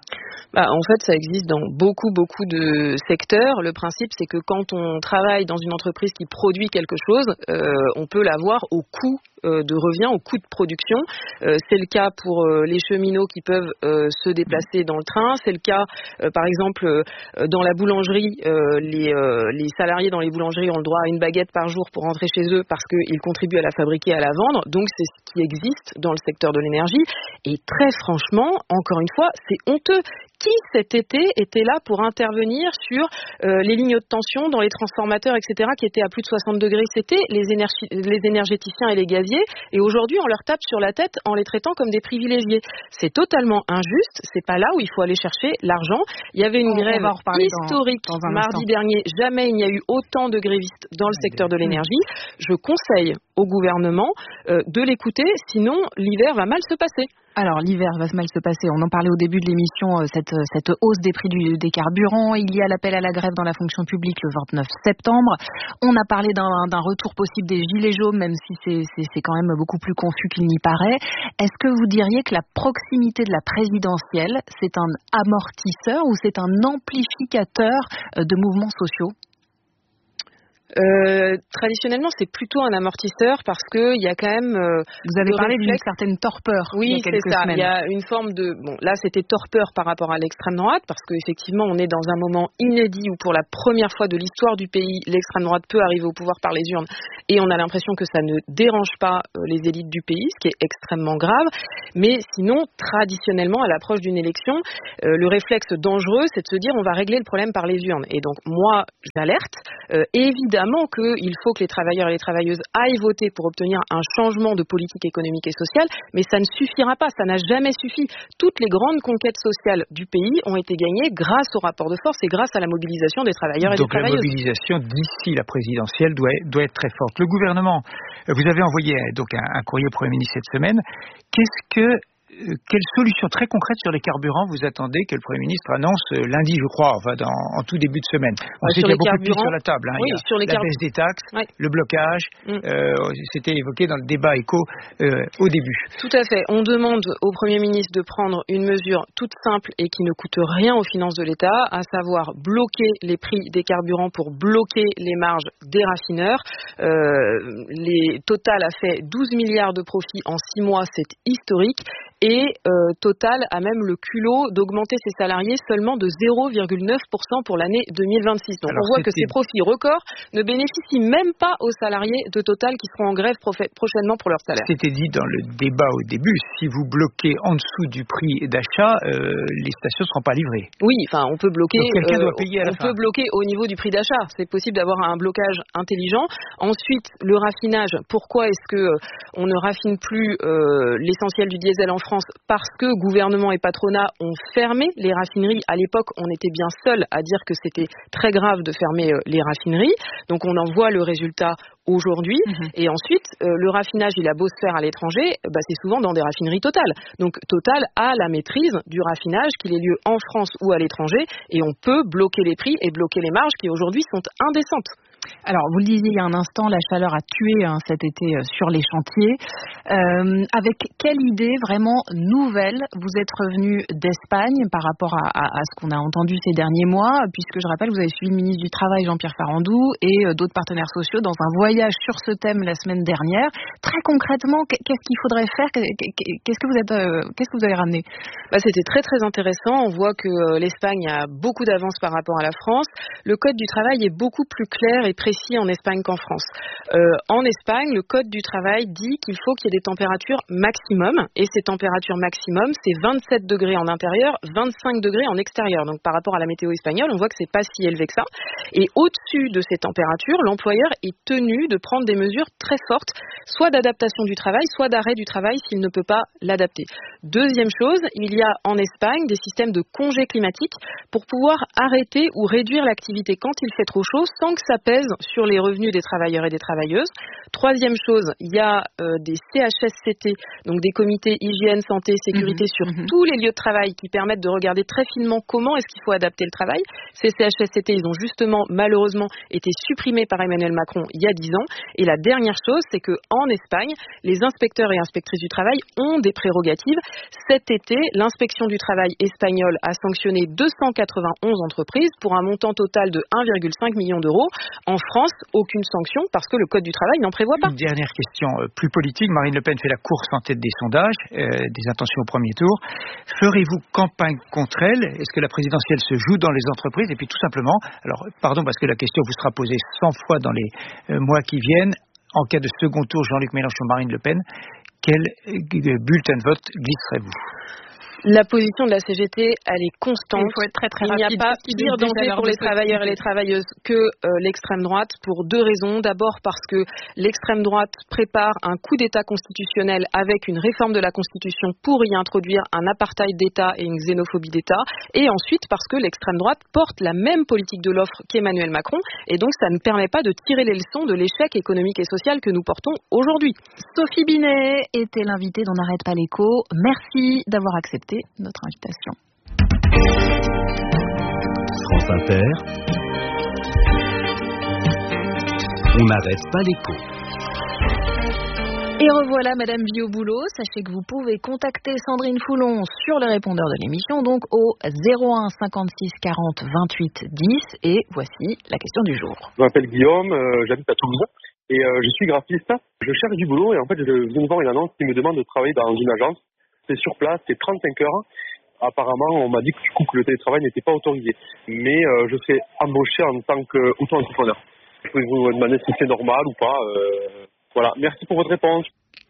Bah, en fait, ça existe dans beaucoup, beaucoup de secteurs. Le principe, c'est que quand on travaille dans une entreprise qui produit quelque chose, euh, on peut l'avoir au coût euh, de revient, au coût de production. Euh, c'est le cas pour euh, les cheminots qui peuvent euh, se déplacer dans le train. C'est le cas, euh, par exemple, euh, dans la boulangerie. Euh, les, euh, les salariés dans les boulangeries ont le droit à une baguette par jour pour rentrer chez eux parce qu'ils contribuent à la fabriquer et à la vendre. Donc, c'est ce qui existe dans le secteur de l'énergie. Et très franchement, encore une fois, c'est honteux. Qui cet été était là pour intervenir sur euh, les lignes de tension dans les transformateurs, et cetera, qui étaient à plus de soixante degrés? C'était les, énergi- les énergéticiens et les gaziers. Et aujourd'hui, on leur tape sur la tête en les traitant comme des privilégiés. C'est totalement injuste. C'est pas là où il faut aller chercher l'argent. Il y avait une on, grève on historique dans, dans mardi instant. dernier. Jamais il n'y a eu autant de grévistes dans le secteur de l'énergie. Je conseille au gouvernement euh, de l'écouter, sinon l'hiver va mal se passer. Alors l'hiver va mal se passer, on en parlait au début de l'émission, cette, cette hausse des prix du, des carburants, il y a l'appel à la grève dans la fonction publique le vingt-neuf septembre, on a parlé d'un, d'un retour possible des gilets jaunes, même si c'est, c'est, c'est quand même beaucoup plus confus qu'il n'y paraît. Est-ce que vous diriez que la proximité de la présidentielle, c'est un amortisseur ou c'est un amplificateur de mouvements sociaux ? Euh, traditionnellement, c'est plutôt un amortisseur parce que il y a quand même. Euh, Vous avez parlé d'une certaine torpeur. Oui, il y a quelques c'est ça. Semaines. Il y a une forme de. Bon, là, c'était torpeur par rapport à l'extrême droite parce qu'effectivement, on est dans un moment inédit où, pour la première fois de l'histoire du pays, l'extrême droite peut arriver au pouvoir par les urnes et on a l'impression que ça ne dérange pas euh, les élites du pays, ce qui est extrêmement grave. Mais sinon, traditionnellement, à l'approche d'une élection, euh, le réflexe dangereux, c'est de se dire on va régler le problème par les urnes. Et donc, moi, j'alerte. Euh, évidemment. Évidemment qu'il faut que les travailleurs et les travailleuses aillent voter pour obtenir un changement de politique économique et sociale, mais ça ne suffira pas, ça n'a jamais suffi. Toutes les grandes conquêtes sociales du pays ont été gagnées grâce au rapport de force et grâce à la mobilisation des travailleurs et Donc des travailleuses. Donc la mobilisation d'ici la présidentielle doit, doit être très forte. Le gouvernement, vous avez envoyé donc un, un courrier au Premier ministre cette semaine. Qu'est-ce que Quelle solution très concrète sur les carburants vous attendez que le Premier ministre annonce lundi, je crois, enfin dans, en tout début de semaine? On ouais, sait qu'il y a beaucoup de pistes sur la table. Hein. Oui, il y a sur les la carb... baisse des taxes, ouais. le blocage, mm. euh, c'était évoqué dans le débat éco euh, au début. Tout à fait. On demande au Premier ministre de prendre une mesure toute simple et qui ne coûte rien aux finances de l'État, à savoir bloquer les prix des carburants pour bloquer les marges des raffineurs. Euh, les... Total a fait douze milliards de profits en six mois, c'est historique. Et euh, Total a même le culot d'augmenter ses salariés seulement de zéro virgule neuf pour cent pour l'année deux mille vingt-six. Donc Alors, on voit que ces profits records ne bénéficient même pas aux salariés de Total qui seront en grève prof- prochainement pour leur salaire. C'était dit dans le débat au début, si vous bloquez en dessous du prix d'achat, euh, les stations ne seront pas livrées. Oui, enfin on peut bloquer. Donc quelqu'un euh, doit payer à la on fin. peut bloquer au niveau du prix d'achat. C'est possible d'avoir un blocage intelligent. Ensuite, le raffinage. Pourquoi est-ce que euh, on ne raffine plus euh, l'essentiel du diesel en France? Parce que gouvernement et patronat ont fermé les raffineries. À l'époque, on était bien seuls à dire que c'était très grave de fermer euh, les raffineries. Donc on en voit le résultat aujourd'hui. Mmh. Et ensuite, euh, le raffinage, il a beau se faire à l'étranger, bah, c'est souvent dans des raffineries Total. Donc Total a la maîtrise du raffinage, qu'il ait lieu en France ou à l'étranger, et on peut bloquer les prix et bloquer les marges qui aujourd'hui sont indécentes. Alors, vous le disiez il y a un instant, la chaleur a tué hein, cet été euh, sur les chantiers. Euh, avec quelle idée vraiment nouvelle vous êtes revenu d'Espagne par rapport à, à, à ce qu'on a entendu ces derniers mois, puisque je rappelle, vous avez suivi le ministre du Travail Jean-Pierre Farandou et euh, d'autres partenaires sociaux dans un voyage sur ce thème la semaine dernière. Très concrètement, qu'est-ce qu'il faudrait faire? Qu'est-ce que vous êtes, euh, qu'est-ce que vous avez ramené? Bah, c'était très très intéressant. On voit que euh, l'Espagne a beaucoup d'avance par rapport à la France. Le code du travail est beaucoup plus clair et précis en Espagne qu'en France. Euh, en Espagne, le code du travail dit qu'il faut qu'il y ait des températures maximum, et ces températures maximum, c'est vingt-sept degrés en intérieur, vingt-cinq degrés en extérieur. Donc par rapport à la météo espagnole, on voit que c'est pas si élevé que ça. Et au-dessus de ces températures, l'employeur est tenu de prendre des mesures très fortes, soit d'adaptation du travail, soit d'arrêt du travail s'il ne peut pas l'adapter. Deuxième chose, il y a en Espagne des systèmes de congés climatiques pour pouvoir arrêter ou réduire l'activité quand il fait trop chaud sans que ça pèse pèse sur les revenus des travailleurs et des travailleuses. Troisième chose, il y a euh, des C H S C T, donc des comités hygiène, santé, sécurité mmh, sur mmh. tous les lieux de travail qui permettent de regarder très finement comment est-ce qu'il faut adapter le travail. Ces C H S C T, ils ont justement malheureusement été supprimés par Emmanuel Macron il y a dix ans. Et la dernière chose, c'est qu'en Espagne, les inspecteurs et inspectrices du travail ont des prérogatives. Cet été, l'inspection du travail espagnole a sanctionné deux cent quatre-vingt-onze entreprises pour un montant total de un virgule cinq million d'euros. En France, aucune sanction parce que le Code du travail n'en prévoit pas. Une dernière question euh, plus politique. Marine Le Pen fait la course en tête des sondages, euh, des intentions au premier tour. Ferez-vous campagne contre elle? Est-ce que la présidentielle se joue dans les entreprises? Et puis tout simplement, alors pardon parce que la question vous sera posée cent fois dans les euh, mois qui viennent, en cas de second tour Jean-Luc Mélenchon, Marine Le Pen, quel euh, bulletin de vote glisserez-vous? La position de la C G T, elle est constante. Il faut être très très Il n'y a pas pire danger pour les travailleurs et les travailleuses que euh, l'extrême droite pour deux raisons. D'abord parce que l'extrême droite prépare un coup d'État constitutionnel avec une réforme de la Constitution pour y introduire un apartheid d'État et une xénophobie d'État. Et ensuite parce que l'extrême droite porte la même politique de l'offre qu'Emmanuel Macron. Et donc ça ne permet pas de tirer les leçons de l'échec économique et social que nous portons aujourd'hui. Sophie Binet était l'invitée d'On n'arrête pas l'écho. Merci d'avoir accepté notre invitation. France Inter. On n'arrête pas l'écho. Et revoilà Madame Vie au boulot. Sachez que vous pouvez contacter Sandrine Foulon sur le répondeur de l'émission, donc au zéro un cinquante-six quarante vingt-huit dix. Et voici la question du jour. Je m'appelle Guillaume, euh, j'habite à Toulouse et euh, je suis graphiste. Je cherche du boulot et en fait je viens de voir une annonce qui me demande de travailler dans une agence. C'est sur place, c'est trente-cinq heures. Apparemment, on m'a dit que, du coup, que le télétravail n'était pas autorisé. Mais euh, je serai embauché en tant qu'auto-entrepreneur. Je peux vous demander si c'est normal ou pas. Euh, voilà, merci pour votre réponse.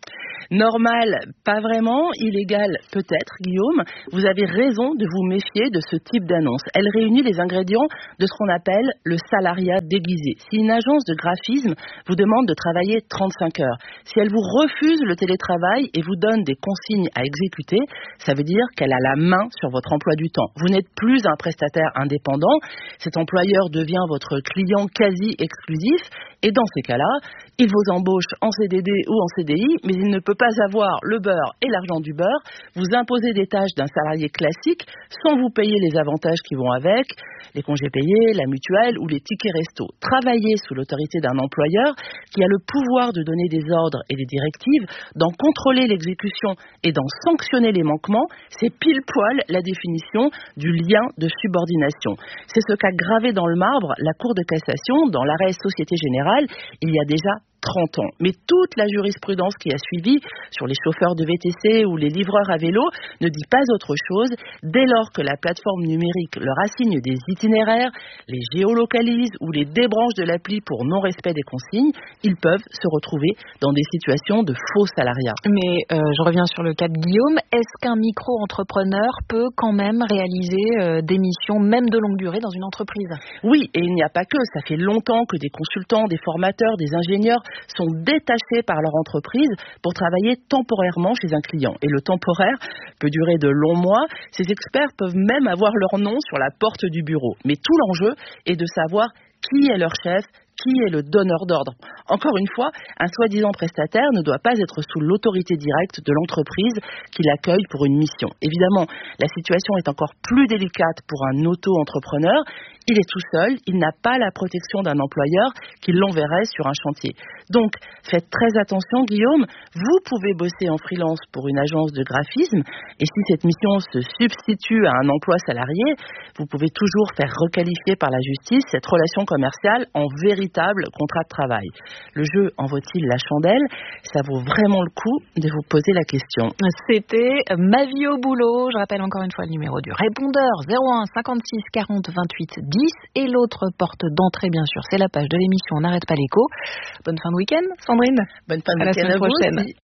Normal, pas vraiment. Illégal, peut-être, Guillaume. Vous avez raison de vous méfier de ce type d'annonce. Elle réunit les ingrédients de ce qu'on appelle le salariat déguisé. Si une agence de graphisme vous demande de travailler trente-cinq heures, si elle vous refuse le télétravail et vous donne des consignes à exécuter, ça veut dire qu'elle a la main sur votre emploi du temps. Vous n'êtes plus un prestataire indépendant. Cet employeur devient votre client quasi exclusif. Et dans ces cas-là, il vous embauche en C D D ou en C D I, mais il ne peut pas avoir le beurre et l'argent du beurre, vous imposer des tâches d'un salarié classique sans vous payer les avantages qui vont avec, les congés payés, la mutuelle ou les tickets resto. Travailler sous l'autorité d'un employeur qui a le pouvoir de donner des ordres et des directives, d'en contrôler l'exécution et d'en sanctionner les manquements, c'est pile poil la définition du lien de subordination. C'est ce qu'a gravé dans le marbre la Cour de cassation dans l'arrêt Société Générale il y a déjà trente ans. Mais toute la jurisprudence qui a suivi sur les chauffeurs de V T C ou les livreurs à vélo ne dit pas autre chose. Dès lors que la plateforme numérique leur assigne des itinéraires, les géolocalise ou les débranche de l'appli pour non-respect des consignes, ils peuvent se retrouver dans des situations de faux salariat. Mais euh, je reviens sur le cas de Guillaume. Est-ce qu'un micro-entrepreneur peut quand même réaliser euh, des missions, même de longue durée, dans une entreprise? Oui, et il n'y a pas que. Ça fait longtemps que des consultants, des formateurs, des ingénieurs sont détachés par leur entreprise pour travailler temporairement chez un client. Et le temporaire peut durer de longs mois. Ces experts peuvent même avoir leur nom sur la porte du bureau. Mais tout l'enjeu est de savoir qui est leur chef, qui est le donneur d'ordre. Encore une fois, un soi-disant prestataire ne doit pas être sous l'autorité directe de l'entreprise qui l'accueille pour une mission. Évidemment, la situation est encore plus délicate pour un auto-entrepreneur. Il est tout seul, il n'a pas la protection d'un employeur qui l'enverrait sur un chantier. Donc, faites très attention, Guillaume. Vous pouvez bosser en freelance pour une agence de graphisme et si cette mission se substitue à un emploi salarié, vous pouvez toujours faire requalifier par la justice cette relation commerciale en véritable contrat de travail. Le jeu en vaut-il la chandelle? Ça vaut vraiment le coup de vous poser la question. C'était Ma vie au boulot. Je rappelle encore une fois le numéro du répondeur zéro un cinquante-six quarante vingt-huit dix et l'autre porte d'entrée bien sûr, c'est la page de l'émission On n'arrête pas l'écho. Bonne fin de week-end, Sandrine. Bonne fin de à week-end la semaine prochaine. Aussi.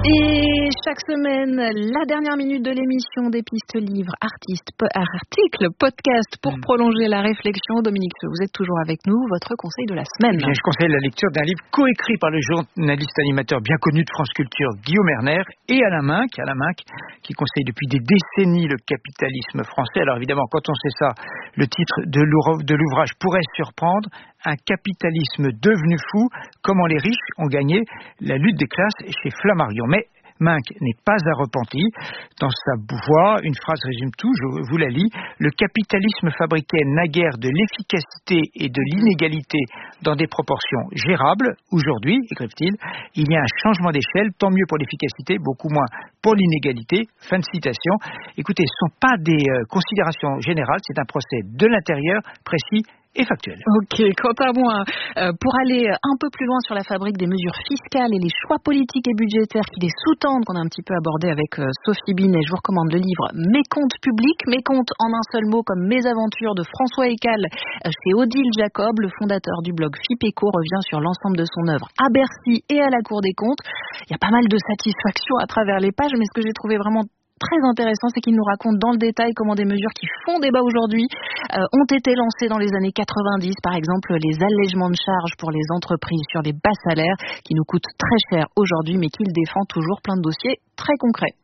Et chaque semaine, la dernière minute de l'émission des pistes livres, artistes, po- articles, podcasts pour mmh. prolonger la réflexion. Dominique, vous êtes toujours avec nous. Votre conseil de la semaine. Bien, je conseille la lecture d'un livre coécrit par le journaliste animateur bien connu de France Culture, Guillaume Erner, et Alain Minck, Alain Minck, qui conseille depuis des décennies le capitalisme français. Alors évidemment, quand on sait ça, le titre de l'ouvrage pourrait surprendre. Un capitalisme devenu fou, comment les riches ont gagné la lutte des classes chez Flammarion. Mais Minck n'est pas un repenti. Dans sa voix, une phrase résume tout, je vous la lis. Le capitalisme fabriquait naguère de l'efficacité et de l'inégalité dans des proportions gérables. Aujourd'hui, écrive-t-il, il y a un changement d'échelle, tant mieux pour l'efficacité, beaucoup moins pour l'inégalité. Fin de citation. Écoutez, ce ne sont pas des euh, considérations générales, c'est un procès de l'intérieur précis et factuel. Ok, quant à moi, euh, pour aller un peu plus loin sur la fabrique des mesures fiscales et les choix politiques et budgétaires qui les sous-tendent, qu'on a un petit peu abordé avec euh, Sophie Binet, je vous recommande le livre Mes comptes publics, mes comptes en un seul mot comme Mes aventures de François Eccal euh, chez Odile Jacob, le fondateur du blog Fipeco, revient sur l'ensemble de son œuvre à Bercy et à la Cour des comptes. Il y a pas mal de satisfaction à travers les pages, mais ce que j'ai trouvé vraiment très intéressant, c'est qu'il nous raconte dans le détail comment des mesures qui font débat aujourd'hui euh, ont été lancées dans les années quatre-vingt-dix, par exemple les allègements de charges pour les entreprises sur les bas salaires, qui nous coûtent très cher aujourd'hui, mais qu'il défend toujours, plein de dossiers très concrets.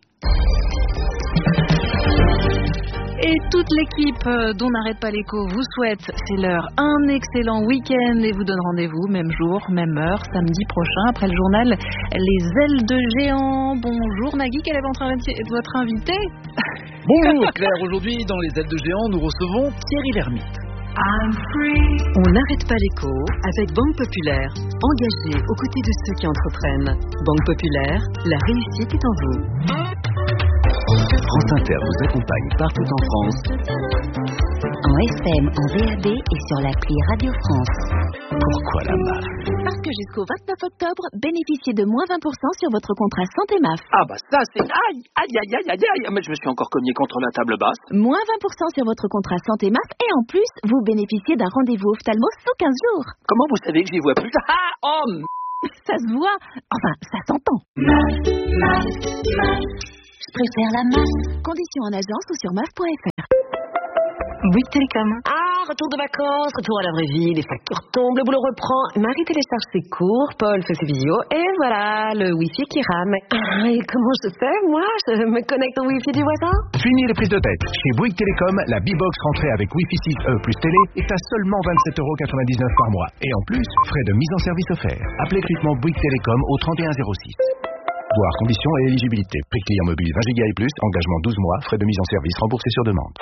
Et toute l'équipe d'On n'arrête pas l'écho vous souhaite, c'est l'heure, un excellent week-end et vous donne rendez-vous, même jour, même heure, samedi prochain, après le journal Les ailes de géant. Bonjour Nagui, quel est votre invité? Bonjour Claire, aujourd'hui dans Les ailes de géant, nous recevons Thierry Lhermitte. On n'arrête pas l'écho avec Banque Populaire, engagée aux côtés de ceux qui entreprennent. Banque Populaire, la réussite est en vous. France Inter vous accompagne partout en France. En F M, en V A B et sur l'appli Radio France. Pourquoi la M A F? Parce que jusqu'au vingt-neuf octobre, bénéficiez de moins vingt pour cent sur votre contrat santé M A F. Ah bah ça c'est... Aïe, aïe, aïe, aïe, aïe, aïe, mais je me suis encore cogné contre la table basse. Moins vingt pour cent sur votre contrat santé M A F et en plus, vous bénéficiez d'un rendez-vous ophtalmo sous quinze jours. Comment vous savez que j'y vois plus? Ah, oh m... Ça se voit, enfin, ça s'entend. M A F, M A F, M A F. Je préfère la M A F. Conditions en agence ou sur M A F point F R. Bouygues Télécom. Ah, retour de vacances, retour à la vraie vie, les factures tombent, le boulot reprend. Marie télécharge ses cours, Paul fait ses visios, et voilà, le Wi-Fi qui rame. Ah, et comment je fais, moi? Je me connecte au Wi-Fi du voisin? Fini les prises de tête. Chez Bouygues Télécom, la B-Box rentrée avec Wi-Fi six E plus télé est à seulement vingt-sept euros quatre-vingt-dix-neuf par mois. Et en plus, frais de mise en service offerts. Appelez gratuitement Bouygues Télécom au trente et un zéro six. Voir conditions et éligibilité. Prix client mobile vingt giga et plus, engagement douze mois, frais de mise en service remboursés sur demande.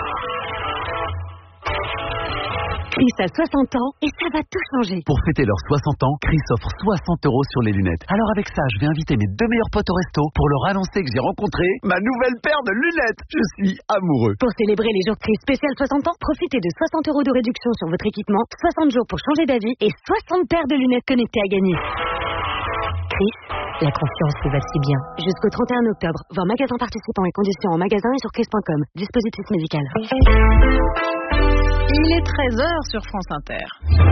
Chris a soixante ans et ça va tout changer. Pour fêter leurs soixante ans, Chris offre soixante euros sur les lunettes. Alors avec ça, je vais inviter mes deux meilleurs potes au resto pour leur annoncer que j'ai rencontré ma nouvelle paire de lunettes. Je suis amoureux. Pour célébrer les jours Chris spécial soixante ans, profitez de soixante euros de réduction sur votre équipement, soixante jours pour changer d'avis et soixante paires de lunettes connectées à gagner. Chris, la confiance vous va si bien. Jusqu'au trente et un octobre, voir magasin participant et conditions en magasin et sur chris point com. Dispositif médical. Il est treize heures sur France Inter.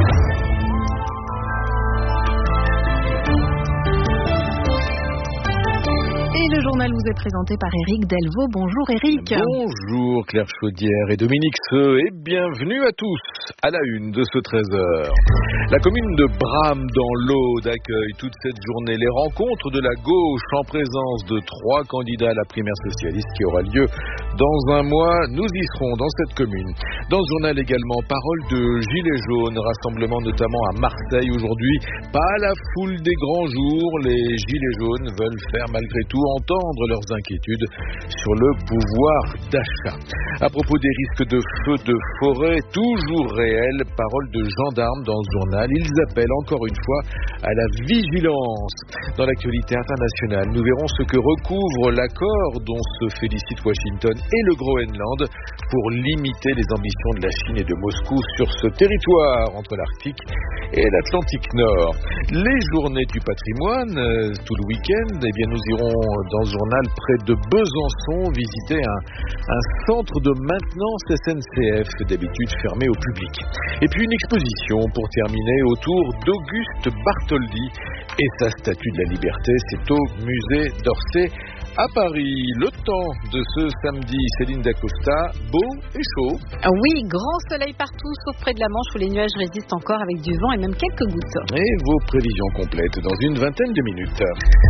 Et le journal vous est présenté par Éric Delvaux. Bonjour Éric. Bonjour Claire Chaudière et Dominique Seux et bienvenue à tous à la une de ce treize heures. La commune de Bram dans l'Aude accueille toute cette journée les rencontres de la gauche en présence de trois candidats à la primaire socialiste qui aura lieu dans un mois. Nous y serons dans cette commune. Dans ce journal également, parole de Gilets jaunes, rassemblement notamment à Marseille aujourd'hui. Pas la foule des grands jours, les Gilets jaunes veulent faire malgré tout entendre leurs inquiétudes sur le pouvoir d'achat. À propos des risques de feux de forêt toujours réels, parole de gendarmes dans ce journal. Ils appellent encore une fois à la vigilance. Dans l'actualité internationale, nous verrons ce que recouvre l'accord dont se félicitent Washington et le Groenland pour limiter les ambitions de la Chine et de Moscou sur ce territoire entre l'Arctique et l'Atlantique Nord. Les journées du patrimoine, euh, tout le week-end, eh bien nous irons dans ce journal, près de Besançon, visiter un, un centre de maintenance S N C F, d'habitude fermé au public. Et puis une exposition pour terminer autour d'Auguste Bartholdi et sa statue de la liberté. C'est au musée d'Orsay à Paris. Le temps de ce samedi, Céline Dacosta, beau et chaud. Ah oui, grand soleil partout, sauf près de la Manche où les nuages résistent encore avec du vent et même quelques gouttes. Et vos prévisions complètes dans une vingtaine de minutes.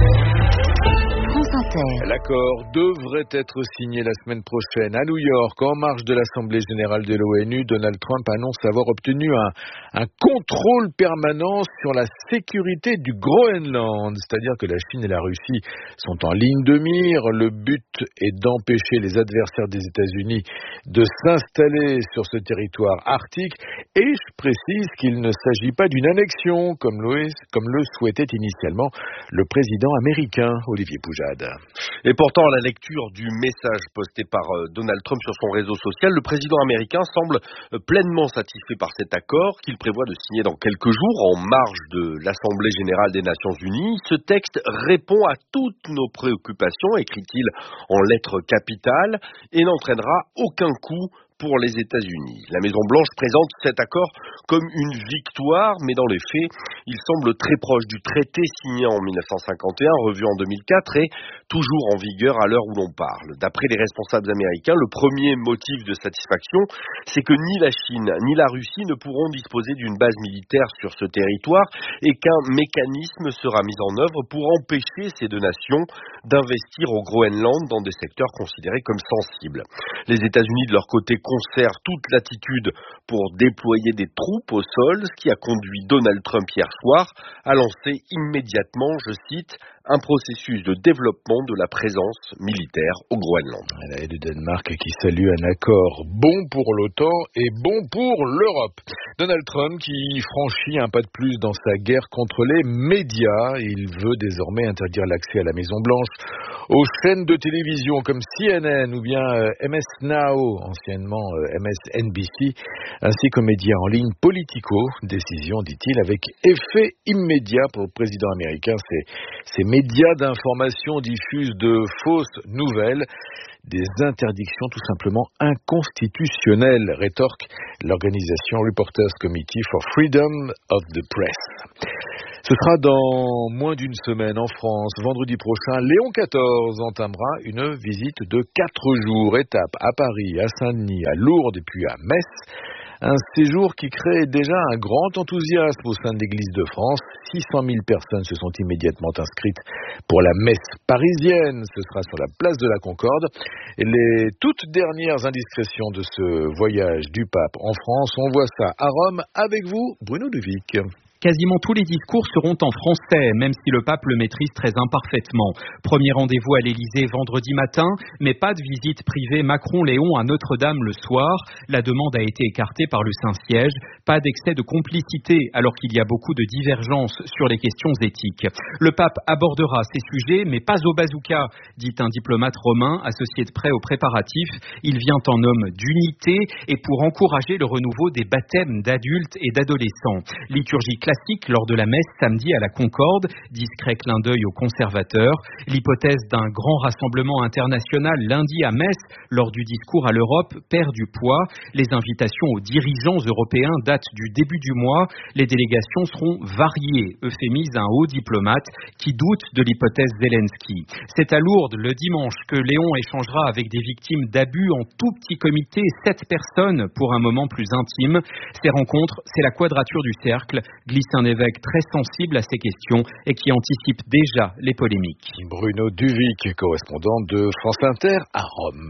France Inter. L'accord devrait être signé la semaine prochaine à New York, en marge de l'Assemblée générale de l'ONU. Donald Trump annonce avoir obtenu un, un contrôle permanent sur la sécurité du Groenland, c'est-à-dire que la Chine et la Russie sont en ligne de mire. Le but est d'empêcher les adversaires des États-Unis de s'installer sur ce territoire arctique. Et je précise qu'il ne s'agit pas d'une annexion, comme le, comme le souhaitait initialement le président américain, Olivier Poujade. Et pourtant, à la lecture du message posté par Donald Trump sur son réseau social, le président américain semble pleinement satisfait par cet accord qu'il prévoit de signer dans quelques jours en marge de l'Assemblée générale des Nations unies. Ce texte répond à toutes nos préoccupations, écrit-il en lettres capitales, et n'entraînera aucun coup pour les États-Unis. La Maison-Blanche présente cet accord comme une victoire, mais dans les faits, il semble très proche du traité signé en dix-neuf cent cinquante et un, revu en deux mille quatre et toujours en vigueur à l'heure où l'on parle. D'après les responsables américains, le premier motif de satisfaction, c'est que ni la Chine ni la Russie ne pourront disposer d'une base militaire sur ce territoire et qu'un mécanisme sera mis en œuvre pour empêcher ces deux nations d'investir au Groenland dans des secteurs considérés comme sensibles. Les États-Unis, de leur côté, conserve toute latitude pour déployer des troupes au sol, ce qui a conduit Donald Trump hier soir à lancer immédiatement, je cite, un processus de développement de la présence militaire au Groenland. Et le Danemark qui salue un accord bon pour l'OTAN et bon pour l'Europe. Donald Trump qui franchit un pas de plus dans sa guerre contre les médias. Il veut désormais interdire l'accès à la Maison-Blanche aux chaînes de télévision comme C N N ou bien M S Now, anciennement M S N B C, ainsi qu'aux médias en ligne Politico. Décision, dit-il, avec effet immédiat pour le président américain. Ces, ces médias d'information diffusent de fausses nouvelles, des interdictions tout simplement inconstitutionnelles, rétorque l'organisation Reporters Committee for Freedom of the Press. Ce sera dans moins d'une semaine en France. Vendredi prochain, Léon quatorze entamera une visite de quatre jours. Étape à Paris, à Saint-Denis, à Lourdes et puis à Metz. Un séjour qui crée déjà un grand enthousiasme au sein de l'Église de France. six cent mille personnes se sont immédiatement inscrites pour la messe parisienne. Ce sera sur la place de la Concorde. Et les toutes dernières indiscrétions de ce voyage du pape en France, on voit ça à Rome avec vous, Bruno Duvic. Quasiment tous les discours seront en français, même si le pape le maîtrise très imparfaitement. Premier rendez-vous à l'Élysée vendredi matin, mais pas de visite privée Macron-Léon à Notre-Dame le soir. La demande a été écartée par le Saint-Siège. Pas d'excès de complicité, alors qu'il y a beaucoup de divergences sur les questions éthiques. Le pape abordera ces sujets, mais pas au bazooka, dit un diplomate romain associé de près aux préparatifs. Il vient en homme d'unité et pour encourager le renouveau des baptêmes d'adultes et d'adolescents. Liturgie classique lors de la messe samedi à la Concorde, discret clin d'œil aux conservateurs. L'hypothèse d'un grand rassemblement international lundi à Metz lors du discours à l'Europe perd du poids. Les invitations aux dirigeants européens datent du début du mois. Les délégations seront variées, euphémise un haut diplomate qui doute de l'hypothèse Zelensky. C'est à Lourdes le dimanche que Léon échangera avec des victimes d'abus en tout petit comité, sept personnes pour un moment plus intime. Ces rencontres, c'est la quadrature du cercle, glisse un évêque très sensible à ces questions et qui anticipe déjà les polémiques. Bruno Duvic, correspondant de France Inter à Rome.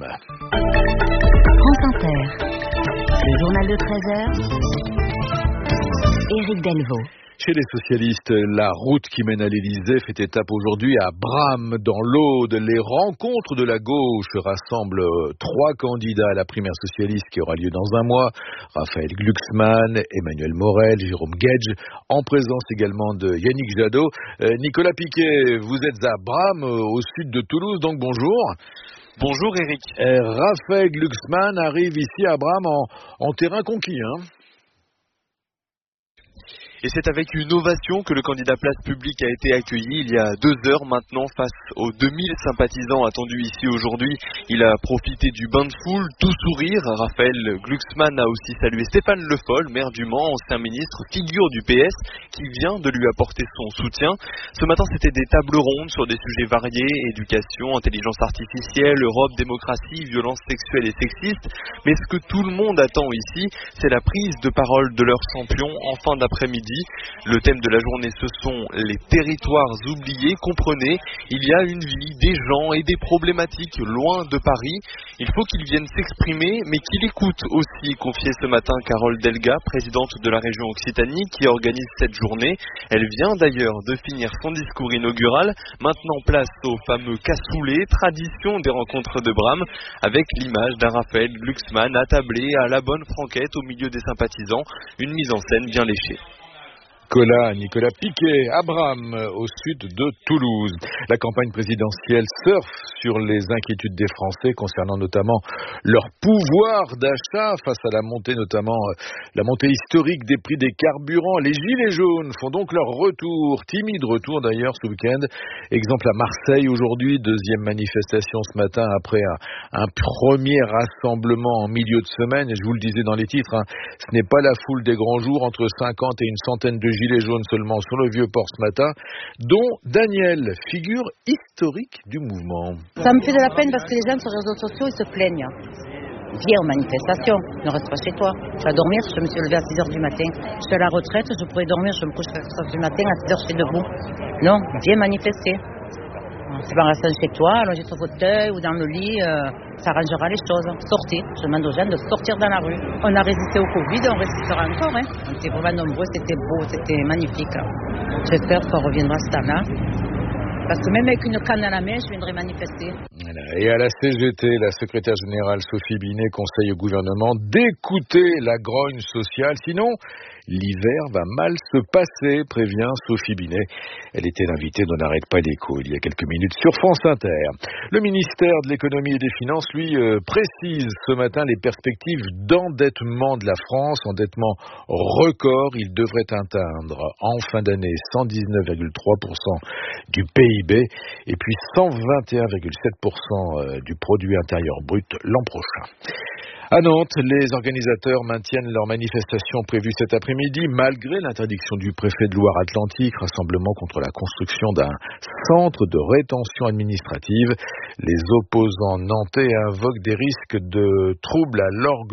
France Inter, le journal de treize heures, Éric Delvaux. Chez les socialistes, la route qui mène à l'Élysée fait étape aujourd'hui à Bram, dans l'Aude. Les rencontres de la gauche rassemblent trois candidats à la primaire socialiste qui aura lieu dans un mois. Raphaël Glucksmann, Emmanuel Morel, Jérôme Guedj, en présence également de Yannick Jadot. Euh, Nicolas Piquet, vous êtes à Bram, au sud de Toulouse, donc bonjour. Bonjour Eric. Euh, Raphaël Glucksmann arrive ici à Bram en, en terrain conquis, hein. Et c'est avec une ovation que le candidat Place Publique a été accueilli il y a deux heures maintenant face aux deux mille sympathisants attendus ici aujourd'hui. Il a profité du bain de foule, tout sourire. Raphaël Glucksmann a aussi salué Stéphane Le Foll, maire du Mans, ancien ministre, figure du P S, qui vient de lui apporter son soutien. Ce matin, c'était des tables rondes sur des sujets variés, éducation, intelligence artificielle, Europe, démocratie, violence sexuelle et sexiste. Mais ce que tout le monde attend ici, c'est la prise de parole de leur champion en fin d'après-midi. Le thème de la journée, ce sont les territoires oubliés. Comprenez, il y a une vie, des gens et des problématiques loin de Paris. Il faut qu'ils viennent s'exprimer, mais qu'ils écoutent aussi, confiait ce matin Carole Delga, présidente de la région Occitanie, qui organise cette journée. Elle vient d'ailleurs de finir son discours inaugural. Maintenant, place au fameux cassoulet, tradition des rencontres de Bram, avec l'image d'un Raphaël Glucksmann attablé à la bonne franquette au milieu des sympathisants. Une mise en scène bien léchée. Nicolas, Nicolas Piquet, Abraham, au sud de Toulouse. La campagne présidentielle surfe sur les inquiétudes des Français concernant notamment leur pouvoir d'achat face à la montée, notamment la montée historique des prix des carburants. Les gilets jaunes font donc leur retour, timide retour d'ailleurs ce week-end. Exemple à Marseille aujourd'hui, deuxième manifestation ce matin après un, un premier rassemblement en milieu de semaine. Et je vous le disais dans les titres, hein, ce n'est pas la foule des grands jours, entre cinquante et une centaine de gilets jaunes seulement sur le Vieux-Port ce matin, dont Daniel, figure historique du mouvement. Ça me fait de la peine parce que les gens sur les réseaux sociaux, ils se plaignent. Viens aux manifestations, ne reste pas chez toi. Tu vas dormir, je me suis levée à six heures du matin. Je suis à la retraite, je pourrais dormir, je me couche à six heures du matin, à six heures je suis debout. Non, viens manifester. C'est pas restant chez toi, allongé sur le fauteuil ou dans le lit, euh, ça arrangera les choses. Sortez, je demande aux gens de sortir dans la rue. On a résisté au Covid, on résistera encore. Hein. On était vraiment nombreux, c'était beau, c'était magnifique. J'espère qu'on reviendra cette année. Parce que même avec une canne à la main, je viendrai manifester. Et à la C G T, la secrétaire générale Sophie Binet conseille au gouvernement d'écouter la grogne sociale. Sinon, l'hiver va mal se passer, prévient Sophie Binet. Elle était l'invitée d'On n'arrête pas l'écho il y a quelques minutes sur France Inter. Le ministère de l'économie et des finances, lui, euh, précise ce matin les perspectives d'endettement de la France. Endettement record, il devrait atteindre en fin d'année cent dix-neuf virgule trois pour cent du P I B et puis cent vingt et un virgule sept pour cent du produit intérieur brut l'an prochain. À Nantes, les organisateurs maintiennent leur manifestation prévue cet après-midi malgré l'interdiction du préfet de Loire-Atlantique, rassemblement contre la construction d'un centre de rétention administrative. Les opposants nantais invoquent des risques de troubles à l'ordre